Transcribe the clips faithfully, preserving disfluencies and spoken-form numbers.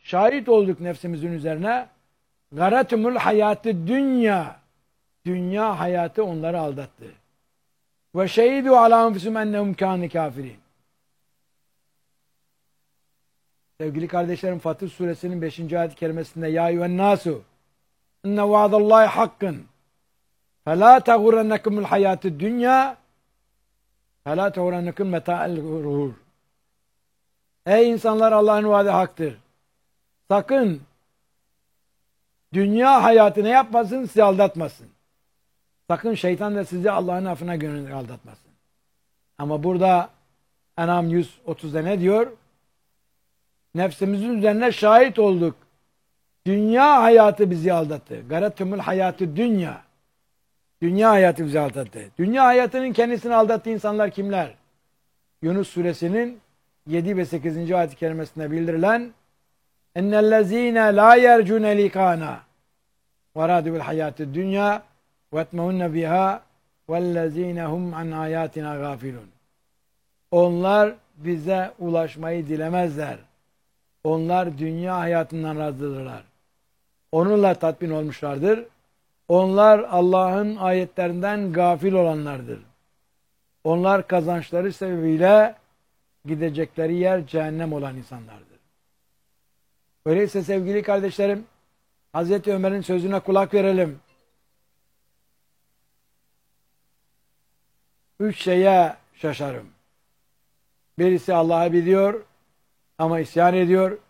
şahit olduk nefsimizin üzerine. Garatumul hayatı dünya. Dünya hayatı onları aldattı. Ve şehidu ala enfusum ennehum kâne kafirin. Sevgili kardeşlerim, Fatır suresinin beşinci ayet-i kerimesinde ya eyyühen nasu inne vaadallahi hakkın felâ teğurrennekumul hayatı dünya felâ teğurrennekum meta'el gurur. Ey insanlar, Allah'ın vaadi haktır. Sakın dünya hayatı ne yapmasın? Sizi aldatmasın. Sakın şeytan da sizi Allah'ın affına göndererek aldatmasın. Ama burada En'am yüz otuzda ne diyor? Nefsimizin üzerine şahit olduk. Dünya hayatı bizi aldattı. Garatumul hayatı dünya. Dünya hayatı bizi aldattı. Dünya hayatının kendisini aldattığı insanlar kimler? Yunus suresinin yedi ve sekizinci ayet-i kerimesinde bildirilen ennellezîne lâ yercûne likâna ve râdû bil hayâtid dünya ve etmehunne bihâ vellezîne hum an âyâtina gâfilûn. Onlar bize ulaşmayı dilemezler. Onlar dünya hayatından razıdırlar. Onunla tatmin olmuşlardır. Onlar Allah'ın ayetlerinden gafil olanlardır. Onlar kazançları sebebiyle gidecekleri yer cehennem olan insanlardır. Öyleyse sevgili kardeşlerim, Hazreti Ömer'in sözüne kulak verelim. Üç şeye şaşarım. Birisi Allah'ı biliyor ama isyan ediyor.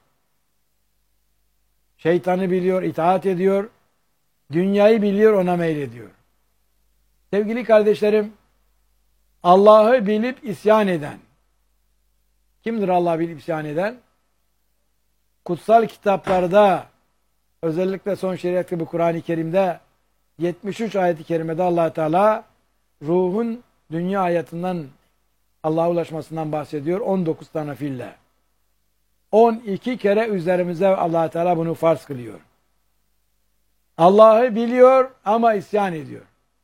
Şeytanı biliyor, itaat ediyor. Dünyayı biliyor, ona meylediyor. Sevgili kardeşlerim, Allah'ı bilip isyan eden. Kimdir Allah'ı bilip isyan eden? Kutsal kitaplarda, özellikle son şeriat gibi Kur'an-ı Kerim'de yetmiş üç ayet-i kerimede Allah Teala ruhun dünya hayatından Allah'a ulaşmasından bahsediyor. on dokuz tane fiille. on iki kere üzerimize Allah Teala bunu farz kılıyor. Allah'ı biliyor ama isyan ediyor.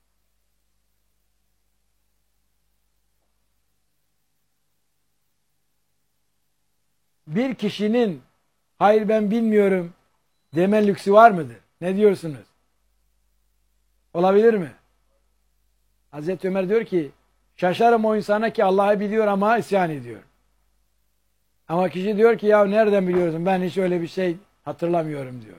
Bir kişinin hayır ben bilmiyorum deme lüksü var mıdır? Ne diyorsunuz? Olabilir mi? Hazreti Ömer diyor ki şaşarım o insana ki Allah'ı biliyor ama isyan ediyor. Ama kişi diyor ki ya nereden biliyorsun? Ben hiç öyle bir şey hatırlamıyorum diyor.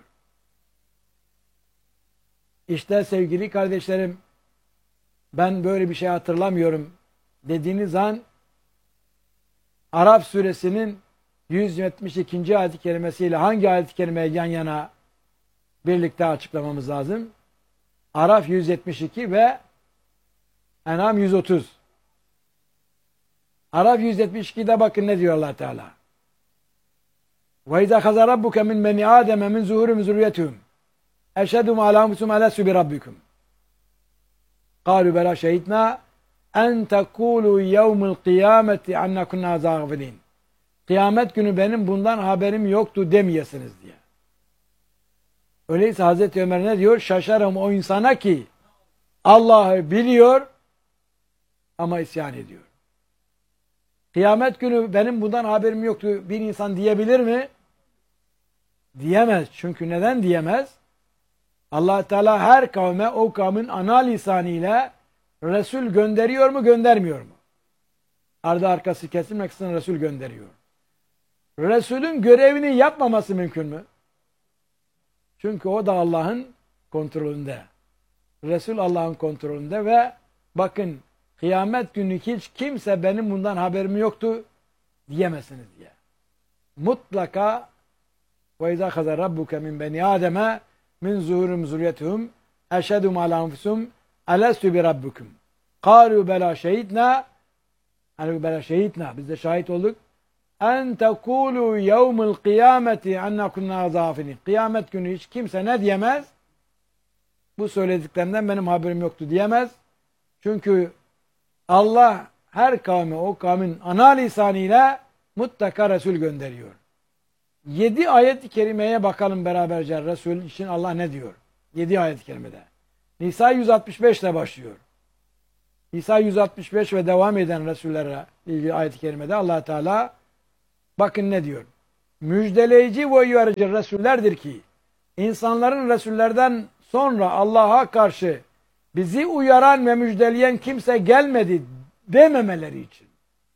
İşte sevgili kardeşlerim, ben böyle bir şey hatırlamıyorum dediğiniz an Araf suresinin yüz yetmiş ikinci ayet-i kerimesiyle hangi ayet-i kerimeyi yan yana birlikte açıklamamız lazım? Araf yüz yetmiş iki ve En'am yüz otuz. Araf yüz yetmiş iki'de bakın ne diyor Allah Teala. Ve izâ khazâ rabbuke min beni âdeme min zuhurum zürriyetuhum eşhedum alâ enfusihim elestü bi rabbikum. Kâlu belâ şehidnâ en tekûlû yevmil kıyâmeti annâ kunnâ zâgifilîn. Kıyamet günü benim bundan haberim yoktu demeyesiniz diye. Öyleyse Hazreti Ömer ne diyor? Şaşarım o insana ki Allah'ı biliyor ama isyan ediyor. Kıyamet günü benim bundan haberim yoktu bir insan diyebilir mi? Diyemez. Çünkü neden diyemez? Allah Teala her kavme o kavmin ana lisanıyla Resul gönderiyor mu göndermiyor mu? Ardı arkası kesilmek için Resul gönderiyor. Resulün görevini yapmaması mümkün mü? Çünkü o da Allah'ın kontrolünde. Resul Allah'ın kontrolünde ve bakın kıyamet günü hiç kimse benim bundan haberim yoktu diyemezsiniz diye. Mutlaka ve izâ khazâ rabbuke min beni âdeme min zuhurum zurriyetuhum eşhedum alâ enfusihim elestü bi rabbikum. Kâlû belâ şehidnâ Hani belâ şehidnâ biz de şahit olduk. En tekûlû yevmil kıyâmeti ennâ kunnâ zâfilîn. Kıyamet günü hiç kimse ne diyemez? Bu söylediklerinden benim haberim yoktu diyemez. Çünkü Allah her kavme o kavmin ana lisanıyla mutlaka Resul gönderiyor. Yedi ayet-i kerimeye bakalım beraberce. Resul için Allah ne diyor? Yedi ayet-i kerimede. Nisa yüz altmış beş ile başlıyor. Nisa yüz altmış beş ve devam eden Resullere ilgili ayet-i kerimede Allah Teala bakın ne diyor? müjdeleyici ve uyarıcı Resullerdir ki insanların Resullerden sonra Allah'a karşı bizi uyaran ve müjdeleyen kimse gelmedi dememeleri için.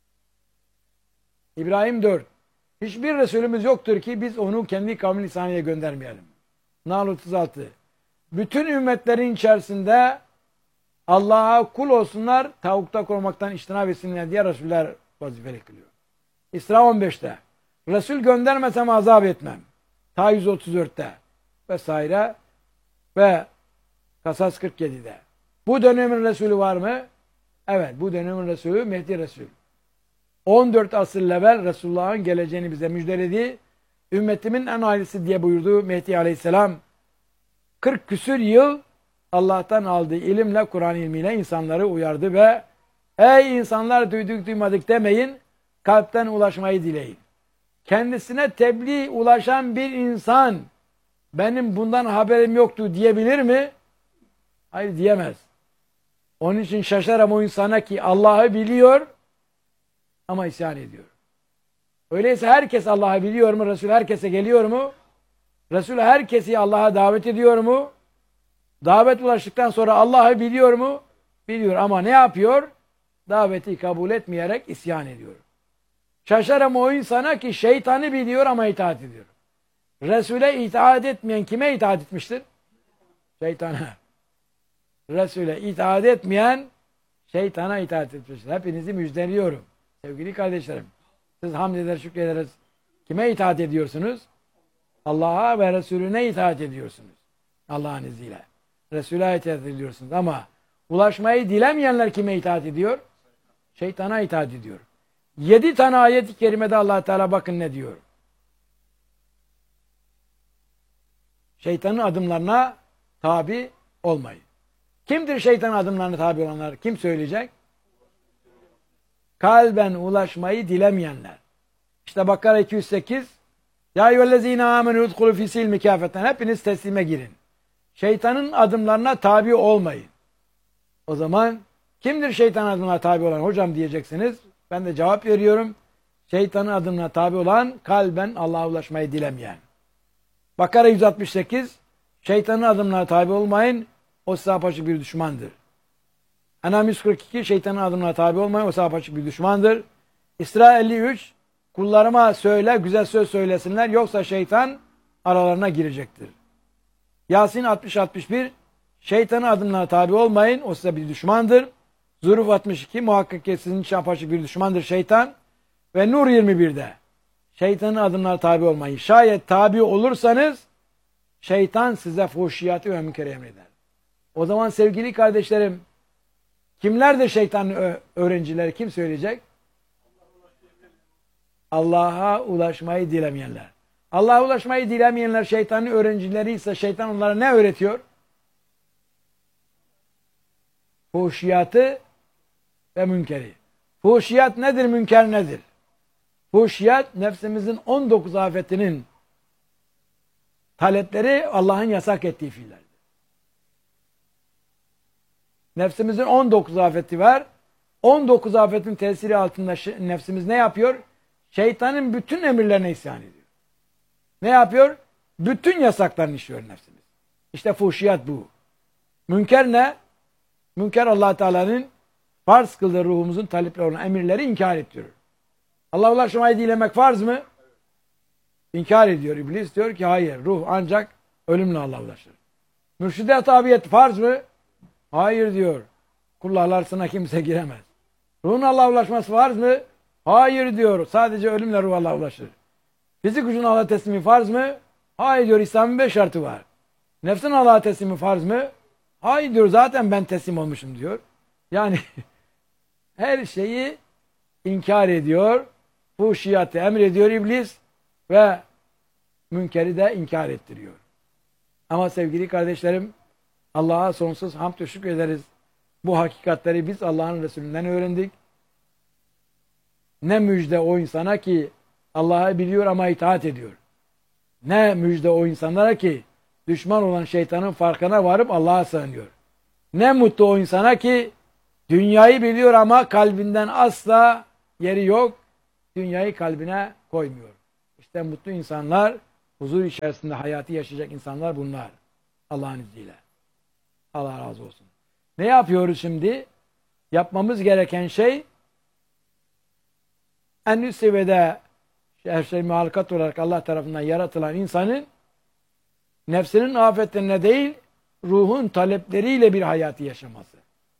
İbrahim dört. Hiçbir Resulümüz yoktur ki biz onu kendi kavmi lisanıyla göndermeyelim. Nahl otuz altı. Bütün ümmetlerin içerisinde Allah'a kul olsunlar, tavukta korumaktan içtinab etsinler diye Resuller vazifeli kılıyor. İsra on beşte. Resul göndermesem azap etmem. Ta yüz otuz dörtte vesaire ve Kasas kırk yedide. Bu dönemin Resulü var mı? Evet, bu dönemin Resulü Mehdi Resul. on dört asır evvel Resulullah'ın geleceğini bize müjdeledi. Ümmetimin en hayırlısı diye buyurduğu Mehdi Aleyhisselam kırk küsür yıl Allah'tan aldığı ilimle, Kur'an ilmiyle insanları uyardı ve ey insanlar duyduk duymadık demeyin, kalpten ulaşmayı dileyin. Kendisine tebliğ ulaşan bir insan benim bundan haberim yoktu diyebilir mi? Hayır, diyemez. Onun için şaşarım o insana ki Allah'ı biliyor ama isyan ediyor. Öyleyse herkes Allah'ı biliyor mu? Resul herkese geliyor mu? Resul herkesi Allah'a davet ediyor mu? Davet ulaştıktan sonra Allah'ı biliyor mu? Biliyor ama ne yapıyor? Daveti kabul etmeyerek isyan ediyor. Şaşarım o insana ki şeytanı biliyor ama itaat ediyor. Resul'e itaat etmeyen kime itaat etmiştir? Şeytana. Resul'e itaat etmeyen şeytana itaat etmiştir. Hepinizi müjdeliyorum. Sevgili kardeşlerim. Siz hamd eder, şükrederiz. Kime itaat ediyorsunuz? Allah'a ve Resulüne itaat ediyorsunuz. Allah'ın izniyle. Resul'e itaat ediyorsunuz ama ulaşmayı dilemeyenler kime itaat ediyor? Şeytana itaat ediyor. Yedi tane ayet-i kerimede Allah Teala bakın ne diyor. Şeytanın adımlarına tabi olmayın. Kimdir şeytanın adımlarına tabi olanlar? Kim söyleyecek? Kalben ulaşmayı dilemeyenler. İşte Bakara iki yüz sekiz. Ya eyyühellezine amenü udhulu fî silmi kâfeten. Hepiniz teslime girin. Şeytanın adımlarına tabi olmayın. O zaman kimdir şeytanın adımlarına tabi olan? Hocam diyeceksiniz. Ben de cevap veriyorum. Şeytanın adımlarına tabi olan kalben Allah'a ulaşmayı dilemeyen. Bakara yüz altmış sekiz. Şeytanın adımlarına tabi olmayın. O size apaçık bir düşmandır. En'am yüz kırk iki. Şeytanın adımlarına tabi olmayın. O size apaçık bir düşmandır. İsra elli üç. Kullarıma söyle, güzel söz söylesinler. Yoksa şeytan aralarına girecektir. Yasin altmış altmış bir. Şeytanın adımlarına tabi olmayın. O size bir düşmandır. Zuruf altmış iki. Muhakkak ki sizin için apaçık bir düşmandır şeytan. Ve Nur yirmi birde. Şeytanın adımlarına tabi olmayın. Şayet tabi olursanız şeytan size fuhşiyatı ve münkeri emreder. O zaman sevgili kardeşlerim, kimlerdir şeytanın öğrencileri? Kim söyleyecek? Allah'a ulaşmayı dilemeyenler. Allah'a ulaşmayı dilemeyenler şeytanın öğrencileri ise şeytan onlara ne öğretiyor? Fuhşiyatı ve münkeri. Fuhşiyat nedir, münker nedir? Fuhşiyat nefsimizin on dokuz afetinin talepleri Allah'ın yasak ettiği fiillerdir. Nefsimizin on dokuz afeti var. on dokuz afetin tesiri altında nefsimiz ne yapıyor? Şeytanın bütün emirlerine isyan ediyor. Ne yapıyor? Bütün yasaklarını işliyor nefsimiz. İşte fuhşiyat bu. Münker ne? Münker Allah Teala'nın farz kıldığı ruhumuzun talepleri olan emirleri inkar ettiriyor. Allah'a ulaşmayı dilemek farz mı? İnkar ediyor. İblis diyor ki hayır, ruh ancak ölümle Allah'a ulaşır. Mürşide tabiyet farz mı? Hayır diyor. Kullar arasına kimse giremez. Ruhun Allah'a ulaşması farz mı? Hayır diyor. Sadece ölümle ruh Allah'a ulaşır. Fizik gücün Allah'a teslimi farz mı? Hayır diyor. İslam'ın beş şartı var. Nefsin Allah'a teslimi farz mı? Hayır diyor. Zaten ben teslim olmuşum diyor. Yani her şeyi inkar ediyor. Fuhşiyatı emrediyor iblis ve münkeri de inkar ettiriyor. Ama sevgili kardeşlerim, Allah'a sonsuz hamd ve şükür ederiz. Bu hakikatleri biz Allah'ın Resulünden öğrendik. Ne müjde o insana ki Allah'ı biliyor ama itaat ediyor. Ne müjde o insanlara ki düşman olan şeytanın farkına varıp Allah'a sığınıyor. Ne mutlu o insana ki dünyayı biliyor ama kalbinden asla yeri yok. Dünyayı kalbine koymuyor. İşte İşte mutlu insanlar, huzur içerisinde hayatı yaşayacak insanlar bunlar. Allah'ın izniyle. Allah razı olsun. Ne yapıyoruz şimdi? Yapmamız gereken şey en üst seviyede her şey muhalikat olarak Allah tarafından yaratılan insanın nefsinin afetlerine değil, ruhun talepleriyle bir hayatı yaşaması.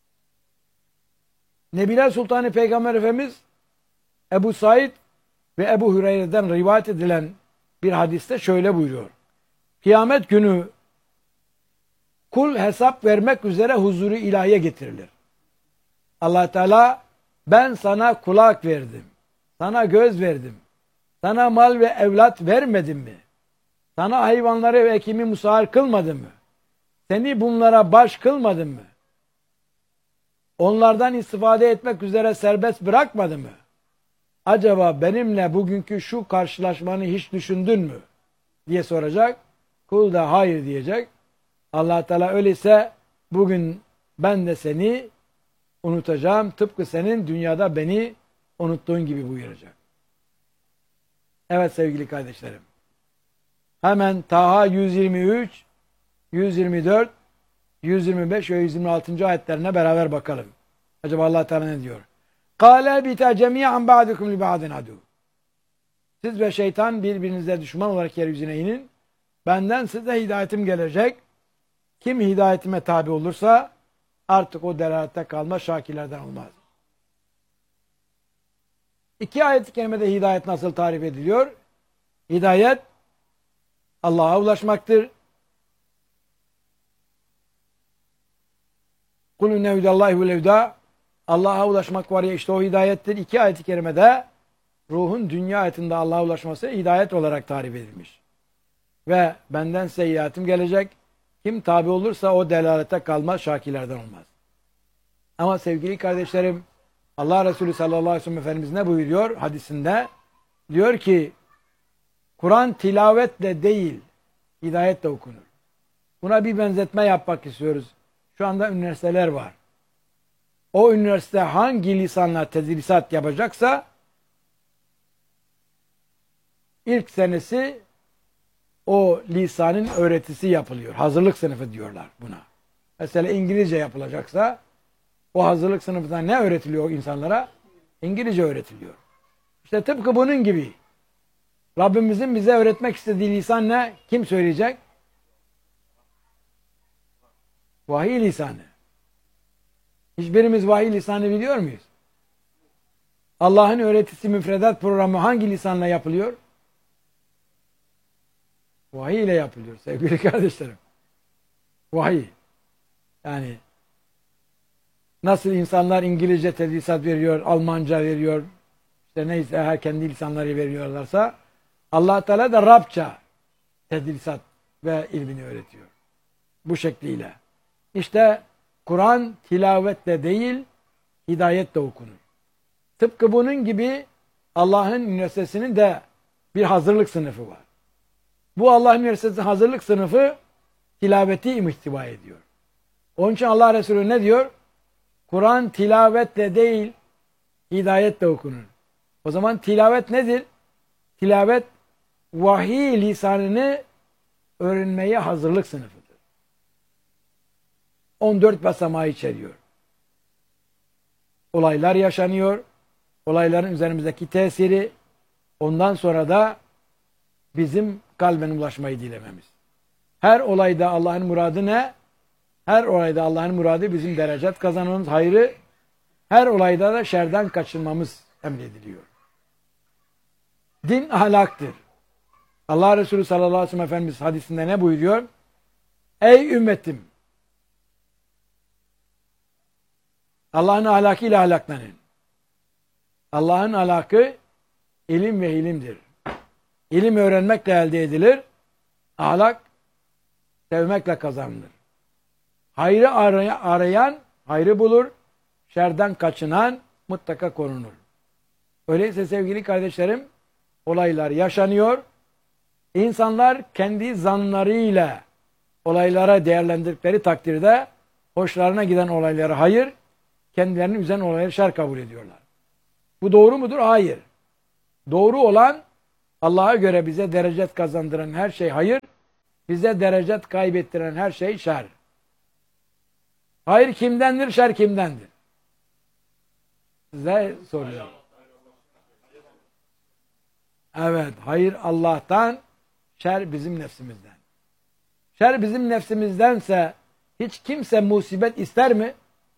Nebiler Sultanı Peygamber Efendimiz Ebu Said ve Ebu Hüreyre'den rivayet edilen bir hadiste şöyle buyuruyor. Kıyamet günü kul hesap vermek üzere huzuru ilahiye getirilir. Allah Teala ben sana kulak verdim, sana göz verdim, sana mal ve evlat vermedim mi? Sana hayvanları ve ekimi musahhar kılmadım mı? Seni bunlara baş kılmadım mı? Onlardan istifade etmek üzere serbest bırakmadım mı? Acaba benimle bugünkü şu karşılaşmanı hiç düşündün mü? Diye soracak. Kul da hayır diyecek. Allah Teala öyleyse bugün ben de seni unutacağım. Tıpkı senin dünyada beni unuttuğun gibi buyuracak. Evet sevgili kardeşlerim. Hemen Taha yüz yirmi üç, yüz yirmi dört, yüz yirmi beş ve yüz yirmi altıncı ayetlerine beraber bakalım. Acaba Allah Teala ne diyor? Kâle bita cemî'an ba'dukum li ba'din adu. Siz ve şeytan birbirinize düşman olarak yeryüzüne inin. Benden size hidayetim gelecek. Kim hidayetime tabi olursa artık o delalette kalma şakirlerden olmaz. İki ayet-i kerimede hidayet nasıl tarif ediliyor? Hidayet Allah'a ulaşmaktır. Kulü nevdallahi ve levda. Allah'a ulaşmak var ya işte o hidayettir. İki ayet-i kerimede ruhun dünya hayatında Allah'a ulaşması hidayet olarak tarif edilmiş. Ve benden size hidayetim gelecek. Kim tabi olursa o delalete kalmaz, şakirlerden olmaz. Ama sevgili kardeşlerim, Allah Resulü sallallahu aleyhi ve sellem Efendimiz ne buyuruyor hadisinde? Diyor ki, Kur'an tilavetle değil, hidayetle okunur. Buna bir benzetme yapmak istiyoruz. Şu anda üniversiteler var. O üniversite hangi lisanla tedrisat yapacaksa ilk senesi o lisanın öğretisi yapılıyor. Hazırlık sınıfı diyorlar buna. Mesela İngilizce yapılacaksa o hazırlık sınıfında ne öğretiliyor insanlara? İngilizce öğretiliyor. İşte tıpkı bunun gibi. Rabbimizin bize öğretmek istediği lisan ne? Kim söyleyecek? Vahiy lisanı. Hiçbirimiz vahiy lisanı biliyor muyuz? Allah'ın öğretisi müfredat programı hangi lisanla yapılıyor? Vahiy ile yapılıyor sevgili kardeşlerim. Vahiy. Yani nasıl insanlar İngilizce tedrisat veriyor, Almanca veriyor, işte neyse her kendi lisanları veriyorlarsa Allah Teala da Rabça tedrisat ve ilmini öğretiyor. Bu şekliyle. İşte Kur'an tilavetle değil, hidayetle okunur. Tıpkı bunun gibi Allah'ın üniversitesinin de bir hazırlık sınıfı var. Bu Allah'ın üniversitesi hazırlık sınıfı tilaveti ihtiva ediyor. Onun için Allah Resulü ne diyor? Kur'an tilavetle değil, hidayetle okunur. O zaman tilavet nedir? Tilavet, vahiy lisanını öğrenmeye hazırlık sınıfıdır. on dört basamağı içeriyor. Olaylar yaşanıyor. Olayların üzerimizdeki tesiri, ondan sonra da bizim kalben ulaşmayı dilememiz. Her olayda Allah'ın muradı ne? Her olayda Allah'ın muradı bizim derecet kazanmamız, hayrı. Her olayda da şerden kaçınmamız emrediliyor. Din ahlaktır. Allah Resulü sallallahu aleyhi ve sellem Efendimiz hadisinde ne buyuruyor? Ey ümmetim! Allah'ın ahlakıyla ahlaklanın. Allah'ın ahlakı ilim ve ilimdir. İlim öğrenmekle elde edilir. Ahlak sevmekle kazanılır. Hayrı arayan hayrı bulur. Şerden kaçınan mutlaka korunur. Öyleyse sevgili kardeşlerim, olaylar yaşanıyor. İnsanlar kendi zanlarıyla olaylara değerlendirdikleri takdirde hoşlarına giden olayları hayır, kendilerini üzen olayları şer kabul ediyorlar. Bu doğru mudur? Hayır. Doğru olan Allah'a göre bize derecet kazandıran her şey hayır, bize derecet kaybettiren her şey şer. Hayır kimdendir, şer kimdendir? Size soruyorum. Evet, hayır Allah'tan, şer bizim nefsimizden. Şer bizim nefsimizdense hiç kimse musibet ister mi?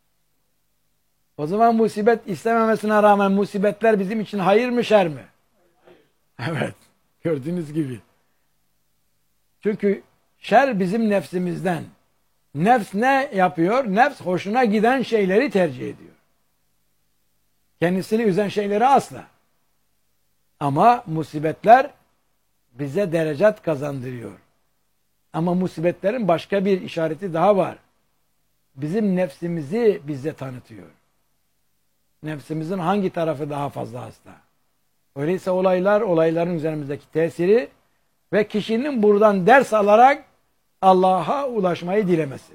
O zaman musibet istememesine rağmen musibetler bizim için hayır mı, şer mi? Evet, gördüğünüz gibi. Çünkü şer bizim nefsimizden. Nefs ne yapıyor? Nefs hoşuna giden şeyleri tercih ediyor. Kendisini üzen şeyleri asla. Ama musibetler bize derecat kazandırıyor. Ama musibetlerin başka bir işareti daha var. Bizim nefsimizi bize tanıtıyor. Nefsimizin hangi tarafı daha fazla hasta? Öyleyse olaylar, olayların üzerimizdeki tesiri ve kişinin buradan ders alarak Allah'a ulaşmayı dilemesi.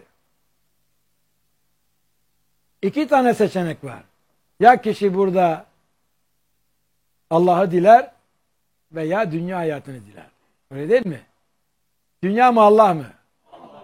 İki tane seçenek var. Ya kişi burada Allah'ı diler veya dünya hayatını diler. Öyle değil mi? Dünya mı Allah mı? Allah.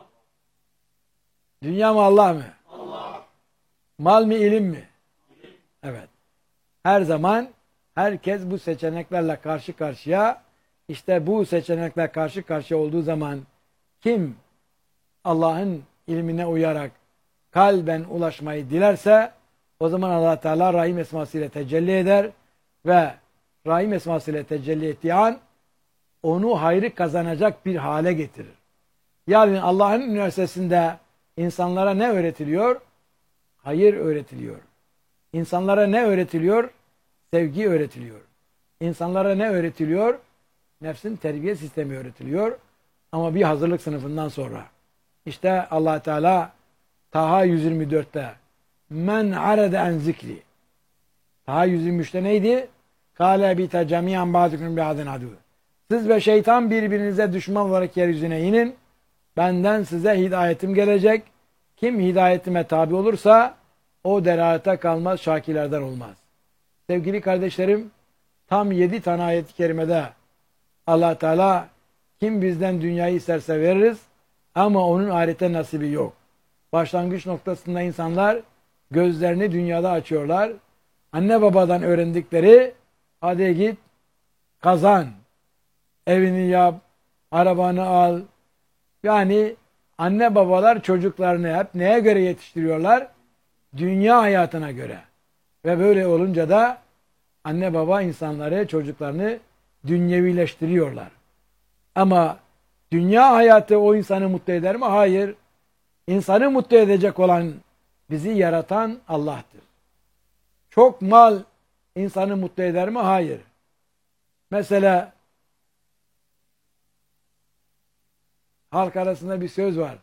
Dünya mı Allah mı? Allah. Mal mı ilim mi? İlim. Evet. Her zaman herkes bu seçeneklerle karşı karşıya. İşte bu seçenekler karşı karşıya olduğu zaman kim Allah'ın ilmine uyarak kalben ulaşmayı dilerse o zaman Allah Teala Rahim esmasıyla tecelli eder ve Rahim esmasıyla tecelli ettiği an onu hayrı kazanacak bir hale getirir. Yani Allah'ın üniversitesinde insanlara ne öğretiliyor? Hayır öğretiliyor. İnsanlara ne öğretiliyor? Sevgi öğretiliyor. İnsanlara ne öğretiliyor? Nefsin terbiye sistemi öğretiliyor. Ama bir hazırlık sınıfından sonra. İşte Allah Teala Taha yüz yirmi dörtte men arada en zikri. Taha yüz yirmi üçte neydi? Kâle bite cemiyan ba'dukum bi'adin adu. Siz ve şeytan birbirinize düşman olarak yeryüzüne inin. Benden size hidayetim gelecek. Kim hidayetime tabi olursa o derayete kalmaz, şakirlerden olmaz. Sevgili kardeşlerim, tam yedi tane ayet-i kerimede Allah Teala kim bizden dünyayı isterse veririz ama onun ahirete nasibi yok. Başlangıç noktasında insanlar gözlerini dünyada açıyorlar. Anne babadan öğrendikleri hadi git kazan, evini yap, arabanı al. Yani anne babalar çocuklarını hep neye göre yetiştiriyorlar? Dünya hayatına göre. Ve böyle olunca da anne baba insanları, çocuklarını dünyevileştiriyorlar. Ama dünya hayatı o insanı mutlu eder mi? Hayır. İnsanı mutlu edecek olan, bizi yaratan Allah'tır. Çok mal insanı mutlu eder mi? Hayır. Mesela halk arasında bir söz var.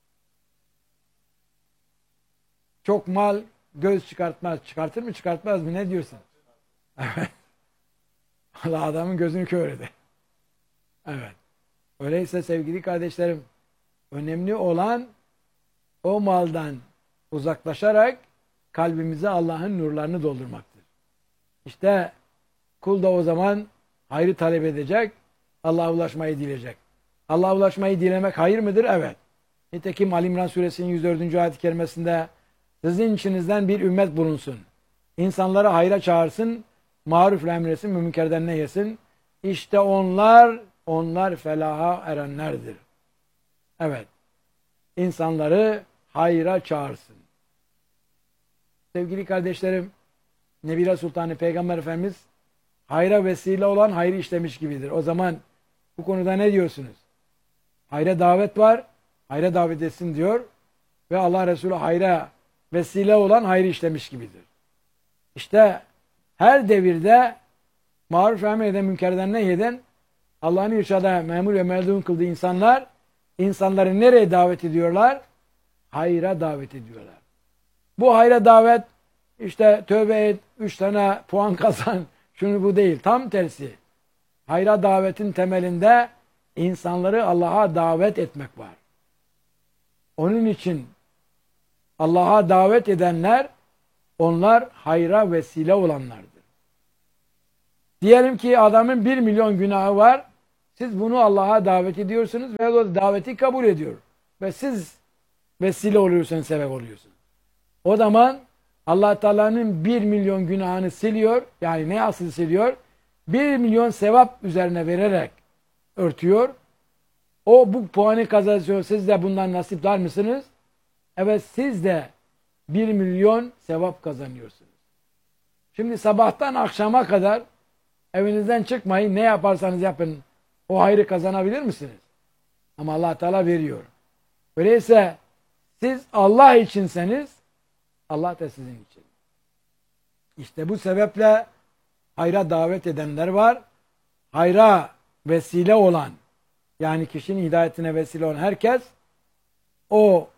Çok mal göz çıkartmaz. Çıkartır mı çıkartmaz mı? Ne diyorsun? Evet. Allah adamın gözünü kör eder. Evet. Öyleyse sevgili kardeşlerim, önemli olan o maldan uzaklaşarak kalbimize Allah'ın nurlarını doldurmaktır. İşte kul da o zaman hayrı talep edecek, Allah'a ulaşmayı dileyecek. Allah'a ulaşmayı dilemek hayır mıdır? Evet. Nitekim Ali İmran suresinin yüz dördüncü ayet-i kerimesinde sizin içinizden bir ümmet bulunsun. İnsanları hayra çağırsın, marufla emretsin, münkerden nehyesin. İşte onlar, onlar felaha erenlerdir. Evet. İnsanları hayra çağırsın. Sevgili kardeşlerim, Nebile Sultanı Peygamber Efendimiz hayra vesile olan hayrı işlemiş gibidir. O zaman bu konuda ne diyorsunuz? Hayra davet var, hayra davet etsin diyor ve Allah Resulü hayra vesile olan hayrı işlemiş gibidir. İşte her devirde maruf emreden, münkerden nehyeden Allah'ın irşada memur ve meldun kıldığı insanlar insanları nereye davet ediyorlar? Hayra davet ediyorlar. Bu hayra davet işte tövbe et, üç tane puan kazan, şunu bu değil. Tam tersi. Hayra davetin temelinde insanları Allah'a davet etmek var. Onun için Allah'a davet edenler, onlar hayra vesile olanlardır. Diyelim ki adamın bir milyon günahı var. Siz bunu Allah'a davet ediyorsunuz ve o daveti kabul ediyor. Ve siz vesile oluyorsunuz, sebep oluyorsunuz. O zaman Allah Teala'nın bir milyon günahını siliyor. Yani ne asıl siliyor? Bir milyon sevap üzerine vererek örtüyor. O bu puanı kazanıyor. Siz de bundan nasipdar mısınız? Evet, siz de bir milyon sevap kazanıyorsunuz. Şimdi sabahtan akşama kadar evinizden çıkmayın. Ne yaparsanız yapın. O hayrı kazanabilir misiniz? Ama Allah Teala veriyor. Öyleyse siz Allah içinseniz Allah da sizin için. İşte bu sebeple hayra davet edenler var. Hayra vesile olan, yani kişinin hidayetine vesile olan herkes o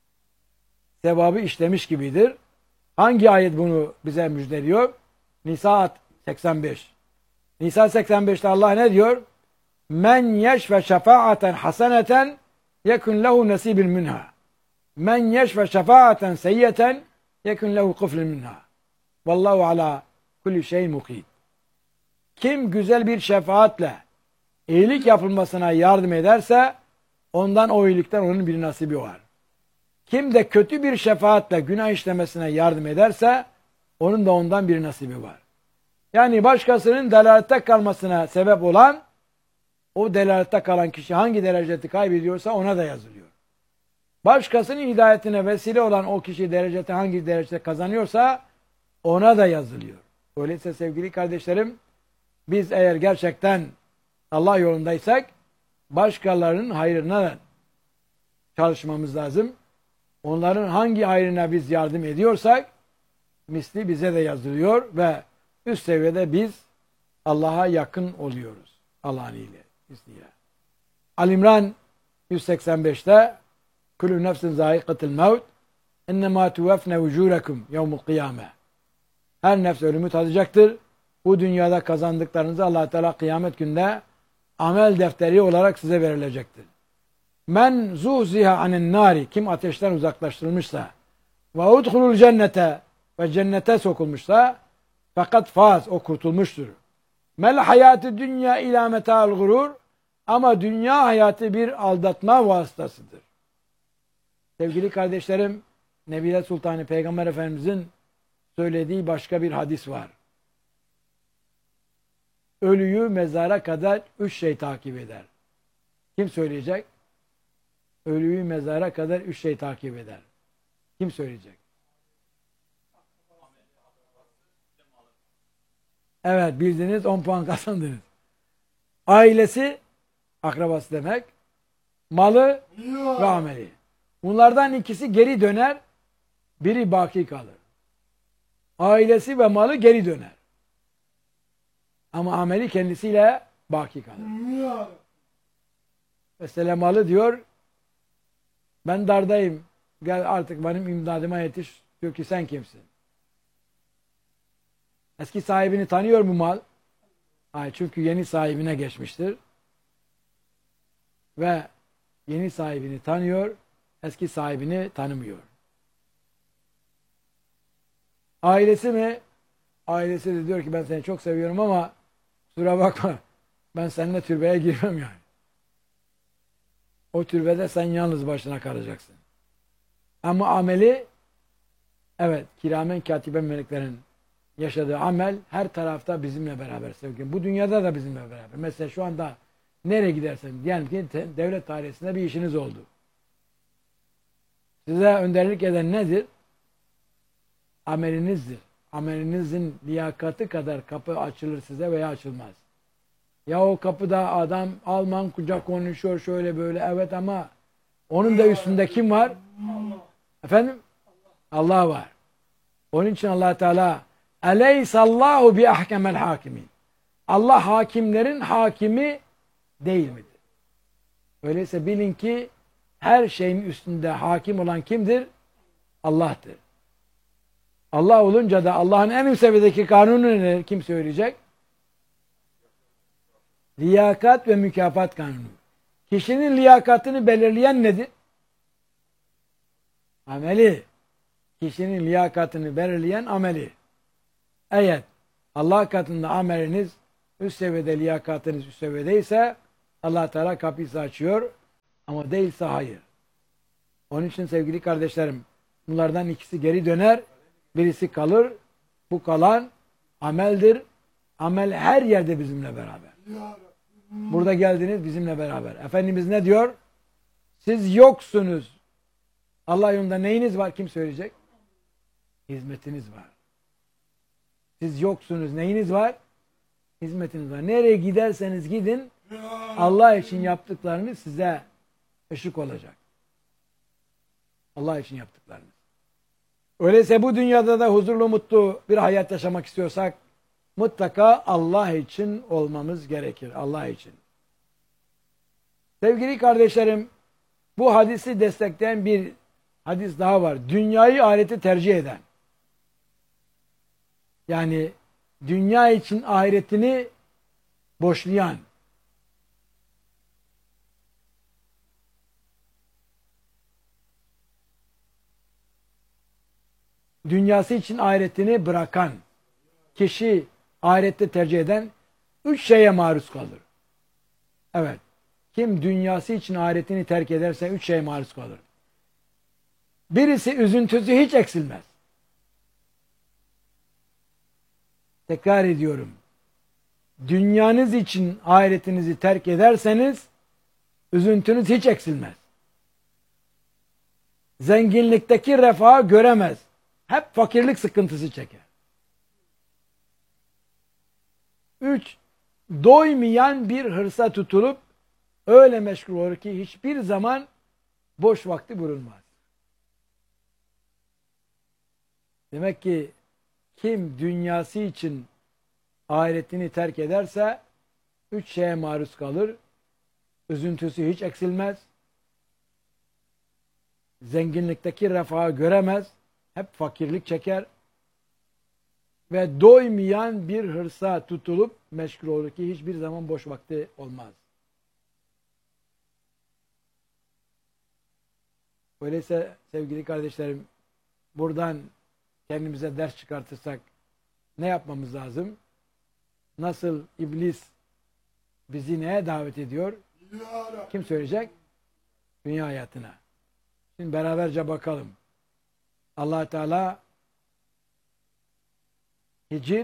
sevabı işlemiş gibidir. Hangi ayet bunu bize müjdeliyor? Nisa seksen beş. Nisa seksen beşte Allah ne diyor? Men yeşfe şefaaten haseneten yekun lehu nasibun minha. Men yeşfe şefaaten seyyeten yekun lehu kuflun minha. Vallahu ala kulli şeyin mukit. Kim güzel bir şefaatle iyilik yapılmasına yardım ederse ondan o iyilikten onun bir nasibi var. Kim de kötü bir şefaatle günah işlemesine yardım ederse onun da ondan bir nasibi var. Yani başkasının delalette kalmasına sebep olan, o delalette kalan kişi hangi dereceti kaybediyorsa ona da yazılıyor. Başkasının hidayetine vesile olan o kişi dereceti hangi derecede kazanıyorsa ona da yazılıyor. Öyleyse sevgili kardeşlerim, biz eğer gerçekten Allah yolundaysak başkalarının hayrına çalışmamız lazım. Onların hangi hayrına biz yardım ediyorsak misli bize de yazılıyor ve üst seviyede biz Allah'a yakın oluyoruz. Allah'ın iyiliği, izniyle. Al-İmran yüz seksen beşte Kullu nefsin zâikatil mevt ennemâ tuvefne vücûrekum yevmul kıyâme. Her nefs ölümü tadacaktır. Bu dünyada kazandıklarınızı Allah Teala kıyamet günde amel defteri olarak size verilecektir. Men zuhziha anin nari, kim ateşten uzaklaştırılmışsa ve udhulul cennete, ve cennete sokulmuşsa fakat faz, o kurtulmuştur. Mel hayatı dünya ila meta'l gurur, ama dünya hayatı bir aldatma vasıtasıdır. Sevgili kardeşlerim, Nebile Sultanı Peygamber Efendimizin söylediği başka bir hadis var. Ölüyü mezara kadar üç şey takip eder. Kim söyleyecek? Ölüyü mezara kadar üç şey takip eder. Kim söyleyecek? Evet, bildiniz, on puan kazandınız. Ailesi, akrabası demek, malı ve ameli. Bunlardan ikisi geri döner, biri baki kalır. Ailesi ve malı geri döner. Ama ameli kendisiyle baki kalır. Mesela malı diyor, ben dardayım, gel artık benim imdadıma yetiş. Diyor ki sen kimsin? Eski sahibini tanıyor mu mal? Hayır, çünkü yeni sahibine geçmiştir. Ve yeni sahibini tanıyor, eski sahibini tanımıyor. Ailesi mi? Ailesi de diyor ki ben seni çok seviyorum ama kusura bakma, ben seninle türbeye girmem yani. O türbede sen yalnız başına kalacaksın. Ama ameli, evet, kiramen katiben meleklerin yaşadığı amel her tarafta bizimle beraber sevgili. Bu dünyada da bizimle beraber. Mesela şu anda nereye gidersen, diyelim ki devlet dairesinde bir işiniz oldu. Size önderlik eden nedir? Amelinizdir. Amelinizin liyakati kadar kapı açılır size veya açılmaz. Ya o kapıda adam Alman kucak konuşuyor şöyle böyle, evet, ama onun da üstünde kim var? Allah. Efendim? Allah, Allah var. Onun için Allah Teala Aleyhisallahu bi ahkemel hakimin. Allah hakimlerin hakimi değil midir? Öyleyse bilin ki her şeyin üstünde hakim olan kimdir? Allah'tır. Allah olunca da Allah'ın en üst seviyedeki kanunu nedir? Kim söyleyecek? Liyakat ve mükafat kanunu. Kişinin liyakatını belirleyen nedir? Ameli. Kişinin liyakatını belirleyen ameli. Evet, Allah katında ameliniz üst seviyede liyakatınız üst seviyedeyse Allah Teala kapıyı açıyor ama değilse hayır. Onun için sevgili kardeşlerim, bunlardan ikisi geri döner, birisi kalır. Bu kalan ameldir. Amel her yerde bizimle beraber. Burada geldiniz bizimle beraber. Efendimiz ne diyor? Siz yoksunuz. Allah yolunda neyiniz var? Kim söyleyecek? Hizmetiniz var. Siz yoksunuz. Neyiniz var? Hizmetiniz var. Nereye giderseniz gidin, Allah için yaptıklarınız size ışık olacak. Allah için yaptıklarınız. Öyleyse bu dünyada da huzurlu, mutlu bir hayat yaşamak istiyorsak mutlaka Allah için olmamız gerekir. Allah için. Sevgili kardeşlerim, bu hadisi destekleyen bir hadis daha var. Dünyayı ahireti tercih eden. Yani dünya için ahiretini boşlayan. Dünyası için ahiretini bırakan kişi, ahirette tercih eden üç şeye maruz kalır. Evet. Kim dünyası için ahiretini terk ederse üç şeye maruz kalır. Birisi üzüntüsü hiç eksilmez. Tekrar ediyorum. Dünyanız için ahiretinizi terk ederseniz üzüntünüz hiç eksilmez. Zenginlikteki refahı göremez. Hep fakirlik sıkıntısı çeker. Üç, doymayan bir hırsa tutulup öyle meşgul olur ki hiçbir zaman boş vakti bulunmaz. Demek ki kim dünyası için ahiretini terk ederse üç şeye maruz kalır. Üzüntüsü hiç eksilmez. Zenginlikteki refahı göremez. Hep fakirlik çeker. Ve doymayan bir hırsa tutulup meşgul olur ki hiçbir zaman boş vakti olmaz. Öyleyse sevgili kardeşlerim, buradan kendimize ders çıkartırsak ne yapmamız lazım? Nasıl iblis bizi neye davet ediyor? Kim söyleyecek? Dünya hayatına. Şimdi beraberce bakalım. Allah Teala Hicr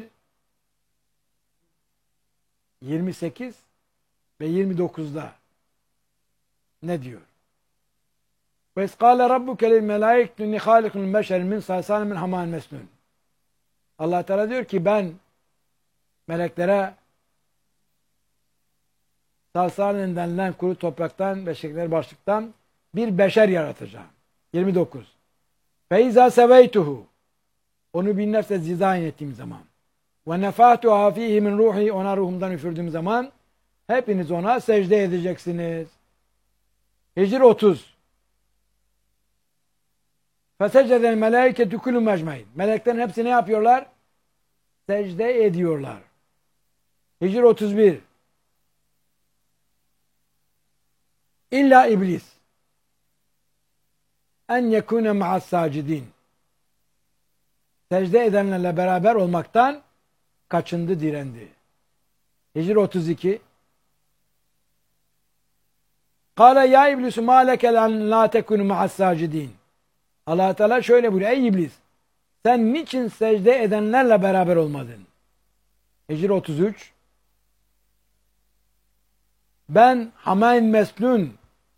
yirmi sekiz ve yirmi dokuzda ne diyor? Ve iskâle rabbuke lil melâiketü inni hâlikun beşer min salsalin min hamâin mesnûn. Allah Teala diyor ki ben meleklere salsalin denilen kuru topraktan ve şeker başlıktan bir beşer yaratacağım. yirmi dokuz. Fe izâ seveytuhu. Onu bin nefse zizayin ettiğim zaman. Ve nefâtuhâ fîhî min ruhi. Ona ruhumdan üfürdüğüm zaman hepiniz ona secde edeceksiniz. Hicr otuz. Fesecdel melâiketü kulû mecmaîn. Meleklerin hepsi ne yapıyorlar? Secde ediyorlar. Hicr otuz bir. İlla iblis. En yekûne ma'as sâcidîn. Secde edenlerle beraber olmaktan kaçındı, direndi. Hicr otuz iki. Kâle ya iblisu mâ leke len lâ tekûnü ma'as sâcidîn. Allah Teala şöyle buyuruyor. Ey iblis! Sen niçin secde edenlerle beraber olmadın? Hicr otuz üç. Ben Hamayn Mesnun,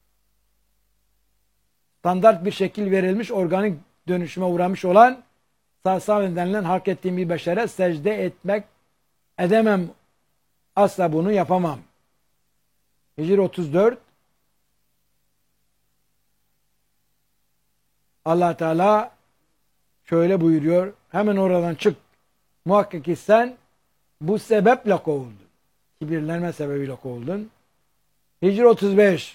standart bir şekil verilmiş, organik dönüşüme uğramış olan salsalin denilen hak ettiğim bir beşere secde etmek edemem. Asla bunu yapamam. Hicr otuz dört. Allah Teala şöyle buyuruyor. Hemen oradan çık. Muhakkak ki sen bu sebeple kovuldun. Kibirlenme sebebiyle kovuldun. Hicr otuz beş.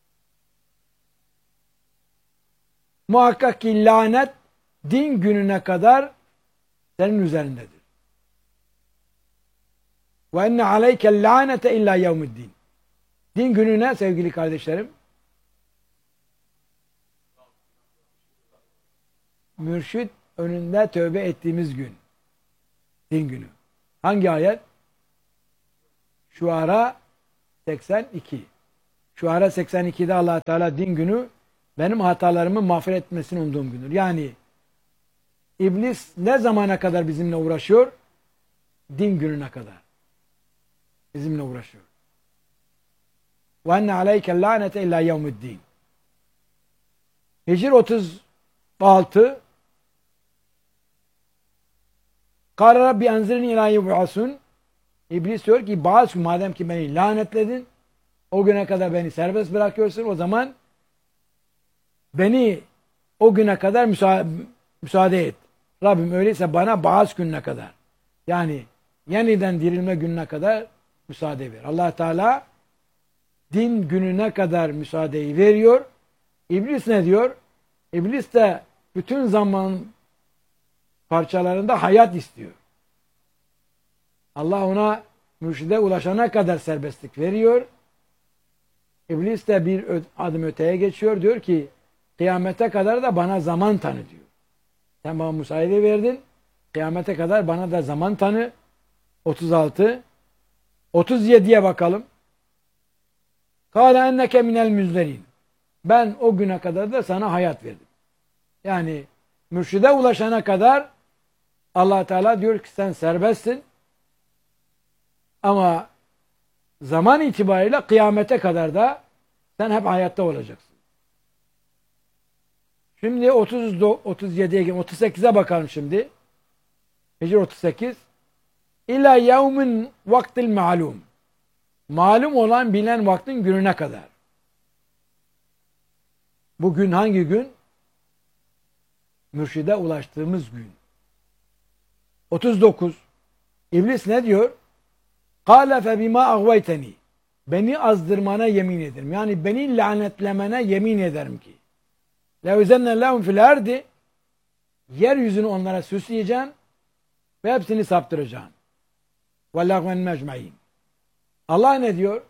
Muhakkak ki lanet din gününe kadar senin üzerindedir. Ve enne aleykel lanete illa yevmiddin. Din gününe sevgili kardeşlerim, mürşid önünde tövbe ettiğimiz gün. Din günü. Hangi ayet? Şuara seksen iki. Şuara seksen ikide Allah Teala din günü benim hatalarımı mağfiret etmesini umduğum gündür. Yani İblis ne zamana kadar bizimle uğraşıyor? Din gününe kadar. Bizimle uğraşıyor. Ve enne aleykel lanete illa yevmiddin. Hicr otuz altı Kâle Rabbi enzirni ilâ yub'asun. İblis diyor ki bazı madem ki beni lanetledin, o güne kadar beni serbest bırakıyorsun, o zaman beni o güne kadar müsa müsaade et. Rabbim öyleyse bana bazı gününe kadar, yani yeniden dirilme gününe kadar müsaade ver. Allah Teala din gününe kadar müsaadeyi veriyor. İblis ne diyor? İblis de bütün zaman parçalarında hayat istiyor. Allah ona mürşide ulaşana kadar serbestlik veriyor. İblis de bir adım öteye geçiyor. Diyor ki kıyamete kadar da bana zaman tanı diyor. Sen bana müsaade verdin. Kıyamete kadar bana da zaman tanı. otuz altı. otuz yediye bakalım. Kâle enneke minel müzderin. Ben o güne kadar da sana hayat verdim. Yani mürşide ulaşana kadar Allah Teala diyor ki sen serbestsin. Ama zaman itibariyle kıyamete kadar da sen hep hayatta olacaksın. Şimdi otuz, otuz yediye, otuz sekize bakalım şimdi. Hicr otuz sekiz. İlla yevmin vaktil ma'lum. Malum olan bilen vaktin gününe kadar. Bugün hangi gün? Mürşide ulaştığımız gün. otuz dokuz. İblis ne diyor? Kâle fe bimâ agvayteni. Beni azdırmana yemin ederim. Yani beni lanetlemene yemin ederim ki. Levzenne lehum fil ardi. Yeryüzünü onlara süsleyeceğim ve hepsini saptıracağım. Ve lagven mecmain. Allah ne diyor?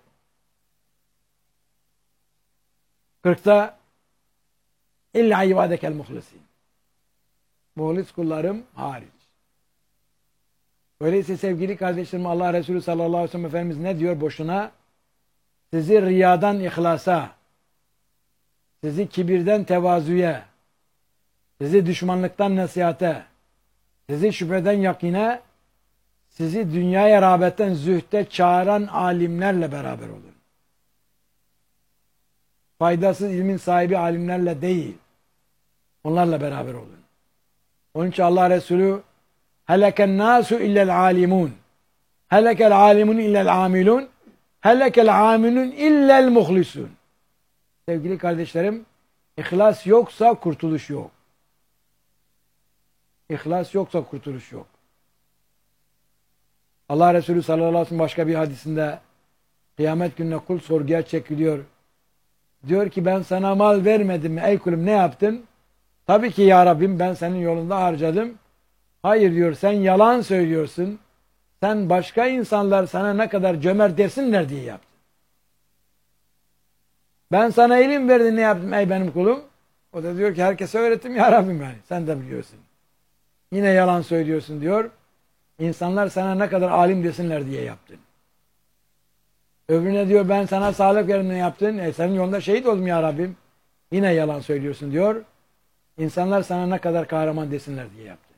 kırkta İlla ibadekel muhlisin. Muhlis kullarım hariç. Öyleyse sevgili kardeşlerim, Allah Resulü sallallahu aleyhi ve sellem Efendimiz ne diyor boşuna? Sizi riyadan ihlasa, sizi kibirden tevazuya, sizi düşmanlıktan nasihate, sizi şüpheden yakine, sizi dünyaya rağbetten zühte çağıran alimlerle beraber olun. Faydasız ilmin sahibi alimlerle değil, onlarla beraber olun. Onun için Allah Resulü heleken nasu illel alimun, helekel alimun illel amilun, helekel amilun illel muhlisun. Sevgili kardeşlerim, ihlas yoksa kurtuluş yok. İhlas yoksa kurtuluş yok. Allah Resulü sallallahu aleyhi ve sellem başka bir hadisinde kıyamet gününe kul sorguya çekiliyor. Diyor ki ben sana mal vermedim mi ey kulum, ne yaptın? Tabii ki ya Rabbim ben senin yolunda harcadım. Hayır diyor, sen yalan söylüyorsun. Sen başka insanlar sana ne kadar cömert desinler diye yaptın. Ben sana ilim verdim, ne yaptım ey benim kulum? O da diyor ki herkese öğrettim ya Rabbim yani. Sen de biliyorsun. Yine yalan söylüyorsun diyor. İnsanlar sana ne kadar alim desinler diye yaptın. Öbürüne diyor ben sana sağlık verdim, ne yaptın? E senin yolunda şehit oldum ya Rabbim. Yine yalan söylüyorsun diyor. İnsanlar sana ne kadar kahraman desinler diye yaptın.